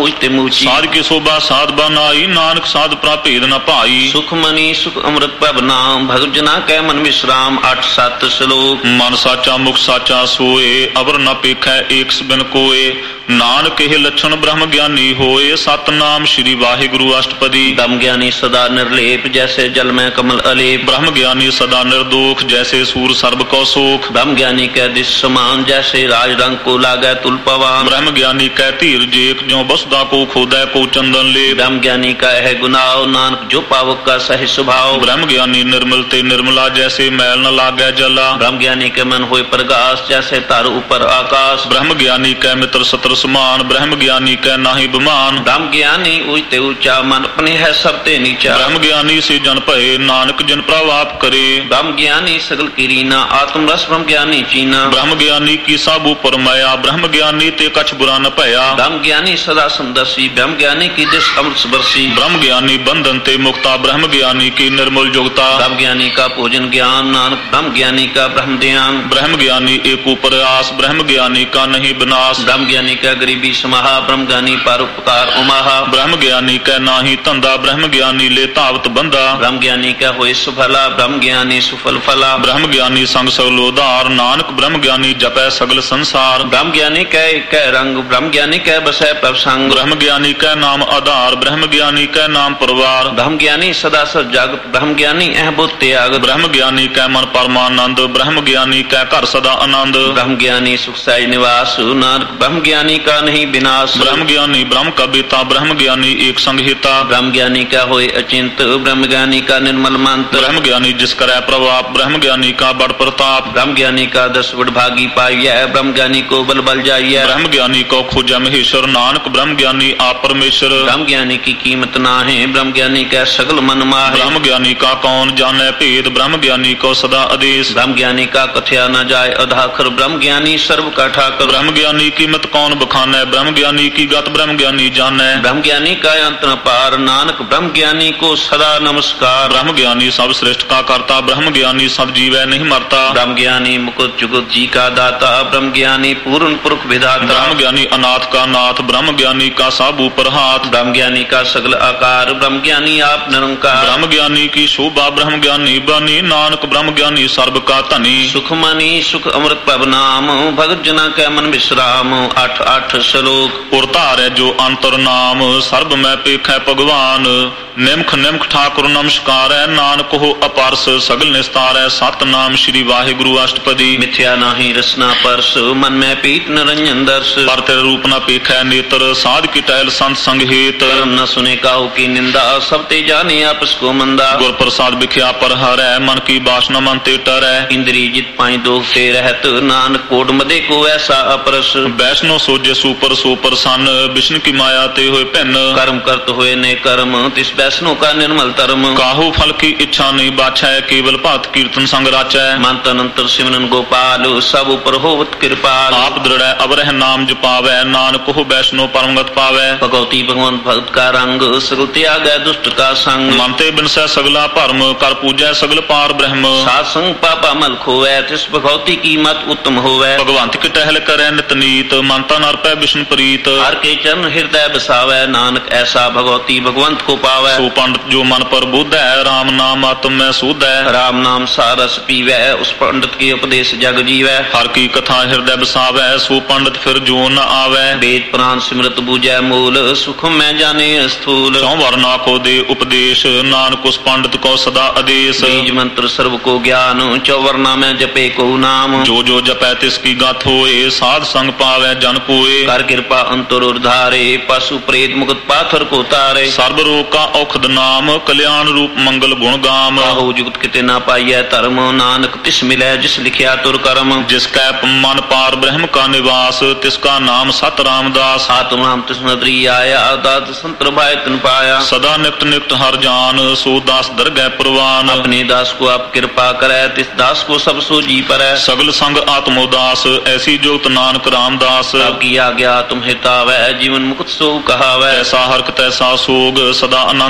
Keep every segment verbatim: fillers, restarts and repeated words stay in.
ऊच ते मूची। साध की शोभा साध बनाई, नानक साध प्राभेद न भाई। सुख मनी सुख अमृत प्रभ नाम, भगत जना कै मन विश्राम। अठ सत श्लोक। मन साचा मुख साचा सोए, अवर न पेखै एक बिन कोए। नानक हे लक्षण ब्रह्म ज्ञानी होए, सतनाम श्री वाहिगुरु अष्टपदी। ब्रह्म ज्ञानी सदा निर्लेप, जैसे जल में कमल अलेप। ब्रह्म ज्ञानी सदा निर्दोष, जैसे सूर सर्ब को सोख। ब्रह्म ज्ञानी कै दिश समान, जैसे राज रंग को लागै तुल पवान। ब्रह्म ज्ञानी कै धीर जेक, ज्यों बसुदा को खोदै को चंदन ले। ब्रह्म ज्ञानी का है गुनाव, नानक जो पावक का सही स्वभाव। ब्रह्म ज्ञानी निर्मल ते निर्मला, जैसे मैल न लागै जला। ब्रह्म ज्ञानी के मन होए प्रकाश, जैसे तार ऊपर आकाश। ब्रह्म ज्ञानी कै मित्र सत्र समान, ब्रह्म ज्ञानी कै नाहि बमान। ब्रह्म ज्ञानी ऊंचते ऊंचा, मन अपने है सबते नीचा। ब्रह्म ज्ञानी से जन भये, नानक जिन प्रभाव करे। ब्रह्म ज्ञानी सगल की रीना, आत्म रस ब्रह्म ज्ञानी चीना। ब्रह्म ज्ञानी की सब ऊपर माया, ब्रह्म ज्ञानी ते कछ बुरा न भया। ब्रह्म ज्ञानी सदा समदर्शी, ब्रह्म ज्ञानी की दिश अमृत बरसी। ब्रह्म ज्ञानी बंधन ते मुक्ता, ब्रह्म ज्ञानी की निर्मल योगता। ब्रह्म ज्ञानी का भोजन ज्ञान, नानक ब्रह्म ज्ञानी का ब्रह्म ध्यान। ब्रह्म ज्ञानी एक प्रयास, ब्रह्म ज्ञानी का नहीं विनाश। ब्रह्म ज्ञानी का गरीबी समाहा, ब्रह्म ज्ञानी परोपकार उमाहा। ब्रह्म ज्ञानी कै नाही धंधा, ब्रह्म ज्ञानी ले तावत बंधा। ब्रह्म ज्ञानी का होए सुफला, ब्रह्म ज्ञानी सुफल फला। ब्रह्म ज्ञानी संग सगलोधार, नानक ब्रह्म ज्ञानी जपै सगल संसार। ब्रह्म ज्ञानी कै कै रंग, ब्रह्म ज्ञानी कै बसै प्रभ संग। ब्रह्म ज्ञानी कै नाम आधार, ब्रह्म ज्ञानी कै नाम परिवार। ब्रह्म ज्ञानी सदा सर जागत, ब्रह्म ज्ञानी अह बुद्ध त्याग। ब्रह्म ज्ञानी कै मन परमानंद, ब्रह्म ज्ञानी कै घर सदा आनंद। ब्रह्म ज्ञानी सुख साई निवास, नानक ब्रह्म ज्ञानी का नहीं विनाश। ब्रह्म ज्ञानी ब्रह्म का बेता, ब्रह्म ज्ञानी एक संहिता। ब्रह्म ज्ञानी का होए अचिंत, ब्रह्म ज्ञानी का निर्मल मंत्र। ब्रह्म ज्ञानी जिस करे प्रभाव, ब्रह्म ज्ञानी का बड़ प्रताप। ब्रह्म ज्ञानी का दस बड़ भागी पाइया, ब्रह्म ज्ञानी को बल बल जाइया। ब्रह्म ज्ञानी को खोजा महेश्वर, नानक ब्रह्म ज्ञानी आप परमेश्वर। ब्रह्म ज्ञानी की कीमत ना है, ब्रह्म ज्ञानी का सगल मन माहे। ब्रह्म ज्ञानी का कौन जाने भेद, ब्रह्म ज्ञानी को सदा आदेश। ब्रह्म ज्ञानी का कथया न जाए अधाखर, ब्रह्म ज्ञानी सर्व का ठाकर। ब्रह्म ज्ञानी की मत कौन बखाने, ब्रह्म ज्ञानी की गत ब्रह्म ज्ञानी जाने। ब्रह्म ज्ञानी का अंत न पार, नानक ब्रह्म ज्ञानी को सदा नमस्कार। ब्रह्म ज्ञानी सब श्रेष्ठ का करता, ब्रह्म ज्ञानी सब जीवै नहीं मरता। ब्रह्म ज्ञानी मुकुट जुगत जी का दाता, ब्रह्म ज्ञानी पूर्ण पुरुष विधाता। ब्रह्म ज्ञानी अनाथ का नाथ, ब्रह्म ज्ञानी का सब ऊपर हाथ। ब्रह्म ज्ञानी का सगल आकार, ब्रह्म ज्ञानी आप निरंकार। ब्रह्म ज्ञानी की शोभा, ब्रह्म ज्ञानी बनी, नानक ब्रह्म ज्ञानी सर्व का धनी। सुख मनी सुख अमृत प्रभ नाम, भगत जना कै मन विश्राम। अठ अठ श्लोक। उरतार है जो अंतर नाम, सर्ब में पेखै भगवान। निमख निमख ठाकुर नमस्कार है, नानक हो अपारस सगल निस्तार है। सतनाम श्री वाहिगुरु अष्टपदी। मिथ्या नाही रसना परस, मन में पीत निरंजन दर्श। पर तेरे रूप न पेखै नेत्र, साध की टहल संत संग हेत। कर्म न सुने काहू की निंदा, सब ते जाने आपस को मंदा। गुर प्रसाद बिख्या पर हरै, मन की बासना मन ते टरै। इंद्री जित पाई दोख ते रहत, नानक कोट मदे को ऐसा अपरस। वैष्णो सोजे सुपर सो प्रसन्न, विष्णु की माया ते होए भिन्न। कर्म करत होए ने कर्म, तिस वैष्णो का निर्मल धर्म। काहू फल की इच्छा नहीं बाछै, केवल भक्त कीर्तन संग राचै। मन तन अंतर सिमरन गोपाल, सब ऊपर होवत कृपाल। आप दृढ़ अवरह नाम जपावै, नानक हो वैष्णो परमगत पावै। भगवती भगवंत भक्त का रंग, सगल त्याग दुष्ट का संग। मनते बिनसै सगला भरम, कर पूजै सगल पार ब्रह्म। सात संग पापा मल खोवै, तिस भगवती की मत उत्तम होवै। भगवंत की टहल करै नित नीत, मनता नरपै विष्णु प्रीत। हर के चरण हृदय बसावै, नानक ऐसा भगवती भगवंत को पावै। सो पंडित जो मन पर बुध है, राम नाम आत्म में सुध है। राम नाम सारस पीवै, उस पंडित के उपदेश जग जीवै। हर की कथा हृदय बसावै, सो पंडित फिर जो न आवै। वेद पुराण सिमरत बूझै मूल, सुख में जाने स्थूल। चौ वर्णा को दे उपदेश, नानक उस पंडित को सदा आदेश। बीज मंत्र सर्व को ज्ञान, चौवर्णा में जपे को नाम। जो जो जपै तिसकी गाथ होए, साध संग पावै जन कोय। कर कृपा अंतर उर्धारे, पशु प्रेत मुकुट पाथर को तारे। सर्व रोग का औखद नाम, कल्याण रूप मंगल गुण गाम। हो जुगत किते ना पाइय धर्म, नानक तिस मिलै जिस लिखिया तुर कर्म। जिसका मन पार ब्रह्म का निवास, तिसका नाम सत रामदास। आत्म नाम तिस नदरी आया, दात संतर भाई तन पाया। सदा नित नित हर जान, सो दास दरगह प्रवान। अपने दास को आप कृपा करे, तिस दास को सब सो जी परै। सगल संग आत्मोदास, ऐसी जुगत नानक रामदास। की आज्ञा तुम हितावै, जीवन मुकुट सो कहावै। ऐसा हरक तैसा सोग, सदा अनंत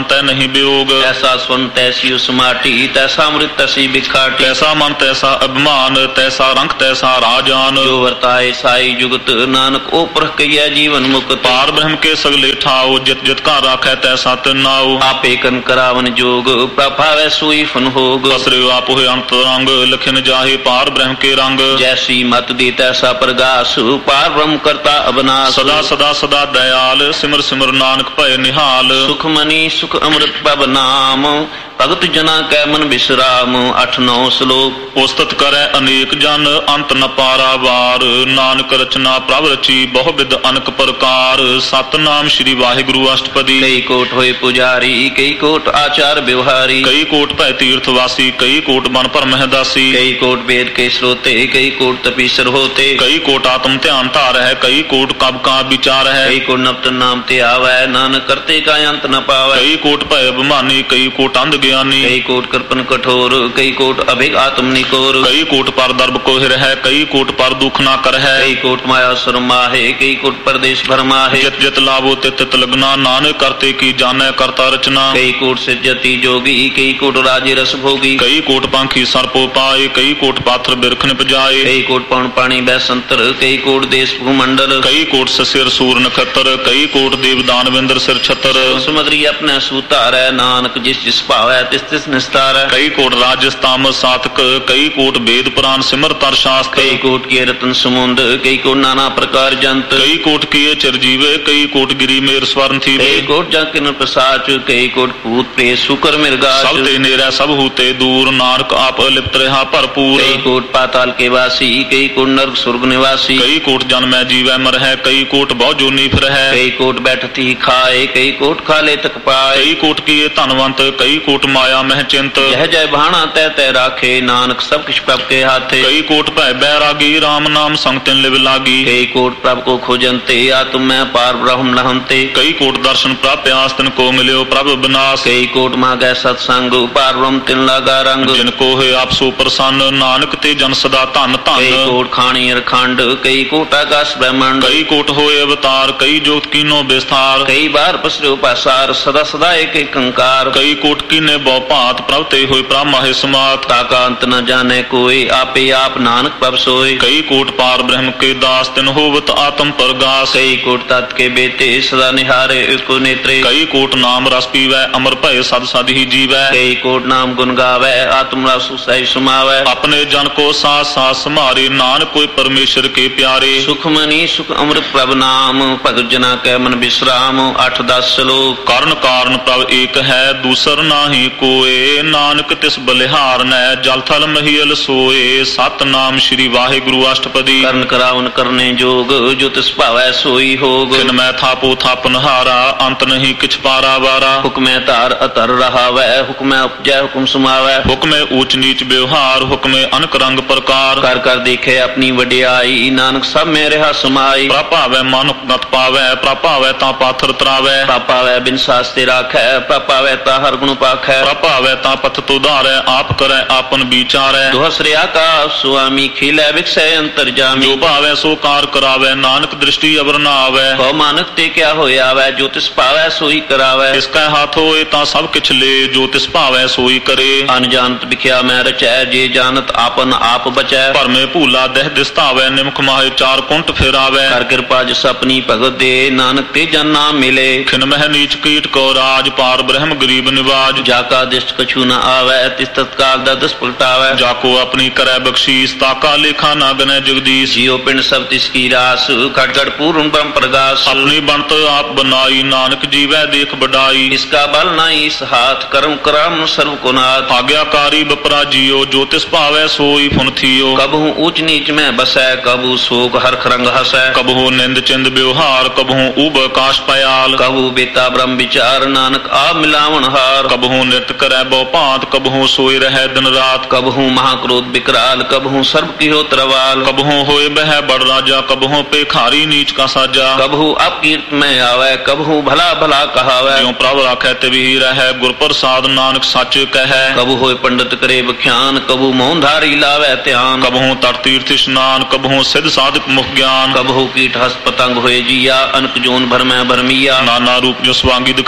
ਤੈ ਨਹੀਂ ਵਿਯੋਗ। ਐਸਾ ਸੁਨ ਤੈਸੀ ਉਸ ਮਾਟੀ, ਤੈਸਾ ਅੰਮ੍ਰਿਤ ਤੈਸੀ ਬਿਖਾਟੀ। ਤੈਸਾ ਮਨ ਤੈਸਾ ਅਭਿਮਾਨ, ਤੈਸਾ ਰੰਗ ਤੈਸਾ ਰਾਜਾਨ। ਜੋ ਵਰਤਾਏ ਸਾਈ ਜੁਗਤ, ਨਾਨਕ ਉਹ ਪ੍ਰਖ ਕਈਐ ਜੀਵਨ ਮੁਕਤ। ਪਾਰ ਬ੍ਰਹਮ ਕੇ ਸਗਲੇ ਠਾਓ, ਜਿਤ ਜਿਤ ਘਰ ਰਾਖੈ ਤੈਸਾ ਤਿਨ ਨਾਉ। ਆਪੇ ਕਨ ਕਰਾਵਨ ਜੋਗ, ਪ੍ਰਭਾਵੈ ਸੋਈ ਫਨ ਹੋਗ। ਬਸਰਿਓ ਆਪ ਹੋਏ ਅੰਤ ਰੰਗ, ਲਖਿਨ ਜਾਹੇ ਪਾਰ ਬ੍ਰਹਮ ਕੇ ਰੰਗ। ਜੈਸੀ ਮਤ ਦੀ ਤੈਸਾ ਪ੍ਰਗਾਸ, ਪਾਰ ਬ੍ਰਹਮ ਕਰਤਾ ਅਬਨਾਸ। ਸਦਾ ਸਦਾ ਸਦਾ ਦਇਆਲ, ਸਿਮਰ ਸਿਮਰ ਨਾਨਕ ਭਏ ਨਿਹਾਲ। ਸੁਖ ਮਨੀ ਸੁਖ ਅੰਮ੍ਰਿਤ ਪ੍ਰਭ ਨਾਮ, ਭਗਤ ਜਨਾ ਕੈ ਮਨ ਬਿਸਰਾਮ। ਅੱਠ ਨੌ ਸ਼ਲੋਕ। ਉਸਤਤ ਕਰੈ ਅਨੇਕ ਜਨ, ਅੰਤ ਨ ਪਾਰਾਵਾਰ। ਨਾਨਕ ਰਚਨਾ ਪ੍ਰਭ ਰਚੀ, ਬਹੁ ਬਿਧ ਅਨਕ ਪ੍ਰਕਾਰ। ਸਤਨਾਮ ਸ੍ਰੀ ਵਾਹਿਗੁਰੂ ਅਸ਼ਟਪਦੀ। ਕਈ ਕੋਟ ਹੋਏ ਪੁਜਾਰੀ, ਕਈ ਕੋਟ ਆਚਾਰ ਵਿਵਹਾਰੀ। ਕਈ ਕੋਟ ਭੈ ਤੀਰਥ ਵਾਸੀ, ਕਈ ਕੋਟ ਬਨ ਭਰਮਹਿ ਦਾਸੀ। ਕਈ ਕੋਟ ਵੇਦ ਕੇ ਸਰੋਤੇ, ਕਈ ਕੋਟ ਤਪੀਸਰ ਹੋਤੇ। ਕਈ ਕੋਟ ਆਤਮ ਧਿਆਨ ਧਾਰ ਹੈ, ਕਈ ਕੋਟ ਕਬ ਕਾ ਵਿਚਾਰ ਹੈ। ਕਈ ਕੋਟ ਨਪਤ ਨਾਮ ਤੇ ਆਵੈ, ਨਾਨਕ ਕਰਤੇ ਕਾ ਅੰਤ ਨ ਪਾਵੈ। ਕਈ ਕੋਟ ਭੈ ਅਭਿਮਾਨੀ, ਕਈ ਕੋਟ ਅੰਧ ਗਿਆਨੀ। ਕਈ ਕੋਟ ਕਰਪਨ ਕਠੋਰ, ਕਈ ਕੋਟ ਅਭਿਗ ਆਤਮ ਨਿਕੋਰ। ਕਈ ਕੋਟ ਪਰ ਦਰਬ ਕੋਹਿ ਰਹਿ, ਕਈ ਕੋਟ ਪਰ ਦੁਖ ਨਾ ਕਰ ਹੈ। ਕਈ ਕੋਟ ਮਾਇਆ ਸਰਮਾਹੇ, ਕਈ ਕੋਟ ਪਰਦੇਸ ਭਰਮਾਹੇ। ਜਿਤ ਜਿਤ ਲਾਭੋ ਤਿਤ ਤਿਤ ਲਗਨਾ, ਨਾਨਕ ਕਰਤੇ ਕੀ ਜਾਣੈ ਕਰਤਾ ਰਚਨਾ। ਕਈ ਕੋਟ ਸਿਰਜਤੀ ਜੋਗੀ, ਕਈ ਕੋਟ ਰਾਜੇ ਰਸ ਭੋਗੀ। ਕਈ ਕੋਟ ਪੰਖੀ ਸਰਪੋ ਪਾਏ, ਕਈ ਕੋਟ ਪਾਥਰ ਬਿਰਖ ਨਿਪਜਾਏ। ਕਈ ਕੋਟ ਪਉਣ ਪਾਣੀ ਬੈਸੰਤਰ, ਕਈ ਕੋਟ ਦੇਸ ਭੂਮੰਡਲ। ਕਈ ਕੋਟ ਸਿਰ ਸੂਰ ਨਖੱਤਰ, ਕਈ ਕੋਟ ਦੇਵ ਦਾਨਵਿੰਦਰ ਸਿਰ ਛਤਰ। ਸਮੁਦਰੀ ਆਪਣੇ ਸੂਤਾਰੈ, ਨਾਨਕ ਜਿਸ ਜਿਸ ਭਾਵੈ ਤਿਸ ਤਿਸ ਨਿਸਤਾਰੈ। ਕਈ ਕੋਟ ਰਾਜਸ ਤਾਮਸ ਸਾਤਕ, ਕਈ ਕੋਟ ਵੇਦ ਪੁਰਾਨ ਸਿਮਰ ਤਰ ਸ਼ਾਸਤ। ਕਈ ਕੋਟ ਕੀ ਰਤਨ ਸਮੁੰਦ, ਕਈ ਕੋਟ ਨਾਨਾ ਪ੍ਰਕਾਰ ਜੰਤ। ਕਈ ਕੋਟ ਕੀਏ ਚਿਰਜੀਵੇ, ਕਈ ਕੋਟ ਗਿਰੀ ਮੇਰ ਸਵਰਨ ਥੀਵੇ। ਕਈ ਕੋਟ ਜਾਂ ਕਿਨ ਪ੍ਰਸਾਚ, ਕਈ ਕੋਟ ਭੂਤ ਪ੍ਰੇਤ ਸ਼ੁਕਰ ਮਿਰਗਾਚ। ਸਭ ਤੇ ਨੇਰਾ ਸਭ ਹੂਤੇ ਦੂਰ, ਨਾਨਕ ਆਪ ਅਲਿਪਤ ਰਹਾ ਭਰਪੂਰ। ਕਈ ਕੋਟ ਪਾਤਾਲ ਕੇ ਵਾਸੀ, ਕਈ ਕੋਟ ਨਰਕ ਸੁਰਗ ਨਿਵਾਸੀ। ਕਈ ਕੋਟ ਜਨਮੈ ਜੀਵੈ ਮਰਹਿ, ਕਈ ਕੋਟ ਬਹੁ ਜੋਨੀ ਫਿਰਹਿ। ਕਈ ਕੋਟ ਬੈਠਤੀ ਖਾਏ, ਕਈ ਕੋਟ ਖਾਲੇ ਤਕ ਪਾਏ। ਕਈ ਕੋਟ ਕੀਏ ਧਨਵੰਤ, ਕਈ ਕੋਟ ਮਾਇਆ ਮਹਿ ਚਿੰਤ। ਜਹ ਜੈ ਭਾਣਾ ਤੈ ਤੈ ਰਾਖੇ, ਨਾਨਕ ਸਭ ਕਿਛ ਪ੍ਰਭ ਕੇ ਹਾਥੇ। ਕਈ ਕੋਟ ਭੈ ਬੈਰਾਗੀ, ਰਾਮ ਨਾਮ ਸੰਗ ਤਿਨ ਲਿਵ ਲਾਗੀ। ਕਈ ਕੋਟ ਪ੍ਰਭ ਕੋ ਖੋਜੰਤੇ, ਆਤਮ ਮੈਂ ਪਾਰ ਬ੍ਰਹਮ ਲਹੰਤੇ। ਕਈ ਕੋਟ ਦਰਸ਼ਨ ਪ੍ਰਾਪਿਆਸ, ਤਿਨ ਕੋ ਮਿਲਿਓ ਪ੍ਰਭ ਬਿਨਾਸ਼। ਕਈ ਕੋਟ ਮਾਗੈ ਸਤਸੰਗ, ਪਾਰ ਬ੍ਰਹਮ ਤਿਨ ਲਾਗਾ ਰੰਗ। ਜਿਨ ਕੋ ਹੋਏ ਆਪ ਸੋ ਪ੍ਰਸੰਨ, ਨਾਨਕ ਤੇ ਜਨ ਸਦਾ ਧਨ ਧਨ। ਕਈ ਕੋਟ ਖਾਣੀ ਅਰਖੰਡ, ਕਈ ਕੋਟ ਆਕਾਸ਼ ਬ੍ਰਹਮੰਡ। ਕਈ ਕੋਟ ਹੋਏ ਅਵਤਾਰ, ਕਈ ਜੋਤ ਕੀਨੋ ਵਿਸਥਾਰ। ਕਈ ਬਾਰ ਪਸਰਿਓ ਪਾਸਾਰ, ਸਦਾ ਸਦਾ ਏਕ ਏਕ ਅੰਕਾਰ। ਕਈ ਕੋਟ ਕੀਨੇ ਬਹੁ ਭਾਂਤ, ਪ੍ਰਭ ਤੇ ਹੋਏ ਪ੍ਰਭ ਮਾਹੇ ਸਮਾਤ। ਤਾਕਾ ਅੰਤ ਨ ਜਾਣੈ ਕੋਇ, ਆਪੇ ਆਪ ਨਾਨਕ ਪ੍ਰਭ ਸੋਇ। ਕਈ ਕੋਟ ਪਾਰ ਬ੍ਰਹਮ ਕੇ ਦਾਸ, ਤਿਨ ਹੋਵਤ ਆਤਮ ਪ੍ਰਗਾਸ। ਕਈ ਕੋਟ ਤਤ ਕੇ ਬੇਤੇ, ਸਦਾ ਨਿਹਾਰੇ ਇਕੋ ਨੇਤਰੇ। ਕਈ ਕੋਟ ਨਾਮ ਰਸ ਪੀਵੈ, ਅਮਰ ਭਏ ਸਦ ਸਦ ਹੀ ਜੀਵੈ। ਕਈ ਕੋਟ ਨਾਮ ਗੁਣ ਗਾਵੈ, ਆਤਮ ਰਸ ਸਹਿ ਸਮਾਵੈ। ਆਪਣੇ ਜਨ ਕੋ ਸਾਸ ਸਾਸ ਸਮਾਰੇ, ਨਾਨਕ ਕੋਈ ਪਰਮੇਸ਼ਰ ਕੇ ਪਿਆਰੇ। ਸੁਖ ਮਨੀ ਸੁਖ ਅੰਮ੍ਰਿਤ ਪ੍ਰਭ ਨਾਮ, ਭਗਤ ਜਨਾ ਕੈ ਮਨ ਬਿਸਰਾਮ। ਅੱਠ ਦਸ ਸ਼ਲੋਕ। ਕਰਨ ਕਾਰਨ ਪ੍ਰਭ ਏਕ ਹੈ, ਦੂਸਰ ਨਾਹੀ ਕੋਏ। ਨਾਨਕ ਤਿਸ ਬਲਿਹਾਰਨੈ, ਜਲ ਥਲ ਮਹੀਲ ਸੋਏ। ਸਤਨਾਮ ਸ੍ਰੀ ਵਾਹਿਗੁਰੂ ਅਸ਼ਟਪਦੀ। ਕਰਨ ਕਰਾਵਨ ਕਰਨੇ ਜੋਗ, ਜੋ ਤਿਸ ਭਾਵੈ ਸੋਈ ਹੋਗ। ਕਿਨ ਮੈਂ ਥਾਪੋ ਥਾਪਨ ਹਾਰਾ, ਅੰਤ ਨਹੀਂ ਕਿਛ ਪਾਰਾ ਵਾਰਾ। ਹੁਕਮੈ ਧਾਰ ਅਤਰ ਰਹਾਵੈ, ਹੁਕਮੈ ਉਪਜੈ ਹੁਕਮ ਸਮਾਵੈ। ਹੁਕਮੇ ਊਚ ਨੀਚ ਵਿਵਹਾਰ, ਹੁਕਮੇ ਅਨਕ ਰੰਗ ਪ੍ਰਕਾਰ। ਕਰ ਕਰ ਦੇਖੇ ਆਪਣੀ ਵਡਿਆਈ, ਨਾਨਕ ਸਭ ਮੇ ਰਿਹਾ ਸਮਾਈ। ਪ੍ਰਭਾਵੈ ਮਨ ਗਤ ਪਾਵੈ, ਪ੍ਰਭਾਵੈ ਤਾਂ ਪਾਥਰ ਤਰਾਵੈ। ਪ੍ਰਭਾਵੈ ਬਿਨ ਸਾਸਤੇ ਰਾਖੈ, ਪ੍ਰਭਾਵੈ ਤਾਂ ਹਰ ਗੁਣ ਪਾਖੈ। ਪ੍ਰਭਾਵੈ ਤਾਂ ਪਥ ਤੁਧਾਰੈ, ਆਪ ਕਰੈ ਆਪਨ ਵਿਚਾਰੈ। ਦੁਹਸਰਿਆ ਕਾ ਸੁਆਮੀ ਖਿਲੈ, ਵਿਖਸੈ ਅੰਤਰ ਜਾਮੀ। ਜੋ ਭਾਵੈ ਸੋ ਕਾਰ ਕਰਾਵੈ, ਨਾਨਕ ਦ੍ਰਿਸ਼ਟੀ ਅਵਰ ਨਾ ਆਵੈ। ਕਉ ਮਾਨਕ ਤੇ ਕਿਆ ਹੋਇਆ ਵੈ, ਜੋ ਤਿਸ ਭਾਵੈ ਸੋਈ ਕਰਾਵੈ। ਇਸ ਕੈ ਹੱਥ ਹੋਏ ਤਾਂ ਸਭ ਕਿਛ ਲੇ, ਜੋ ਤਿਸ ਭਾਵੈ ਸੋਈ ਕਰੇ। ਅਨਜਾਨਤ ਵਿਖਿਆ ਮੈਂ ਰਚੈ, ਜੇ ਜਾਣਤ ਆਪਨ ਆਪ ਬਚੈ। ਭਰਮੇ ਭੂਲਾ ਦਹਿ ਦਿਸਤਾਵੈ, ਨਿਮਖ ਮਾਹੇ ਚਾਰ ਕੁੰਟ ਫੇਰਾਵੈ। ਕਰ ਕਿਰਪਾ ਜਿਸ ਆਪਣੀ ਭਗਤ ਦੇ, ਨਾਨਕ ਤੇ ਜਨ ਨਾਮ ਮਿਲੇ। ਖਿਨ ਮਹਿ ਨੀਚ ਕੀਟ ਕੋ ਰਾਜ, ਪਾਰ ਬ੍ਰਹਮ ਗਰੀਬ ਨਿਵਾਜ। ਜਾ ਕਾ ਦਿਸ਼ਟ ਕਛੂ ਨ ਆਵੈ, ਤਿਸ ਤਤਕਾਲ ਦਾ ਦਸ ਪਲਟਾਵੈ। ਜਾ ਕੋ ਆਪਣੀ ਕਰੈ ਬਖਸ਼ੀਸ, ਤਾਕਾ ਲੇਖਾ ਨਾ ਗਨੈ ਜਗਦੀਸ਼। ਜਿਉ ਪਿੰਡ ਸਭ ਤਿਸ ਕੀ ਰਾਸ, ਘਟ ਘਟ ਪੂਰਨ ਬ੍ਰਹਮ ਪ੍ਰਗਾਸ। ਆਪਣੀ ਬਣਤ ਆਪ ਬਨਾਈ, ਨਾਨਕ ਜੀਵੈ ਦੇਖ ਬਡਾਈ। ਇਸਕਾ ਬਲ ਨਾਹੀ ਇਸ ਹਾਥ, ਕਰਮ ਕਰਾਮ ਸਰਵ ਕੋ ਨਾਥ। ਆਗਿਆਕਾਰੀ ਬਪਰਾ ਜੀਓ, ਜੋ ਤਿਸ ਭਾਵੈ ਸੋਈ ਫੁਨ ਥੀਓ। ਕਬਹੂ ਊਚ ਨੀਚ ਮੈਂ ਬਸੈ, ਕਬੂ ਸੋਕ ਹਰਖ ਰੰਗ ਹਸੈ। ਕਬਹੂ ਨਿੰਦ ਚਿੰਦ ਵਿਵਹਾਰ, ਕਬਹੂ ਊਬ ਆਕਾਸ਼ ਪਯਾਲ। ਕਬੂ ਬੇਤਾ ਬ੍ਰਹਮ ਵਿਚਾਰ, ਨਾਨਕ ਆਪ ਮਿਲਾਵਣ ਹਾਰ। ਕਬਹੂ ਨਿਤ ਕਰੈ ਬਹੁ ਭਾਂਤ, ਕਬਹੂ ਸੋਈ ਰਹਿ ਦਿਨ ਰਾਤ। ਕਬਹੂ ਮਹਾਕ੍ਰੋਧ ਬਿਕਰਾਲ, ਕਬਹੂ ਸਰਬ ਕੀਹੋ ਤਰਵਾਲ। ਕਬਹੂ ਹੋਏ ਬਹਿ ਬੜ ਰਾਜਾ, ਕਬਹੂ ਪੇਖਾਰੀ ਨੀਚ ਕਾ ਸਾਜਾ। ਕਬਹੂ ਅਪਕੀਰਤ ਮੈਂ ਆਵੈ, ਕਬਹੂ ਭਲਾ ਭਲਾ ਕਹਾਵੈ। ਜਿਉ ਪ੍ਰਭ ਰਾਖੈ ਤਿਵਹੀ ਰਹੈ, ਗੁਰ ਪ੍ਰਸਾਦ ਨਾਨਕ ਸੱਚ ਕਹੈ। ਕਬੂ ਹੋਏ ਪੰਡਤ ਕਰੇ ਬਖਿਆਨ, ਕਬੂ ਮੌਨ ਧਾਰੀ ਲਾਵੈ ਧਿਆਨ। ਕਬਹੂ ਤਟ ਤੀਰਥ ਇਸ਼ਨਾਨ, ਕਬਹੂ ਸਿਧ ਸਾਧਕ ਮੁਖ ਗਿਆਨ। ਕਬਹੂ ਕੀਟ ਹਸ ਪਤੰਗ ਹੋਏ ਜੀਆ, ਅਨਕ ਜੋਨ ਭਰਮੈ ਭਰਮੀਆ। ਨਾਨਾ ਰੂਪ ਜੋ ਸਵਾਂਗੀ ਦਿਖਾਵੈ,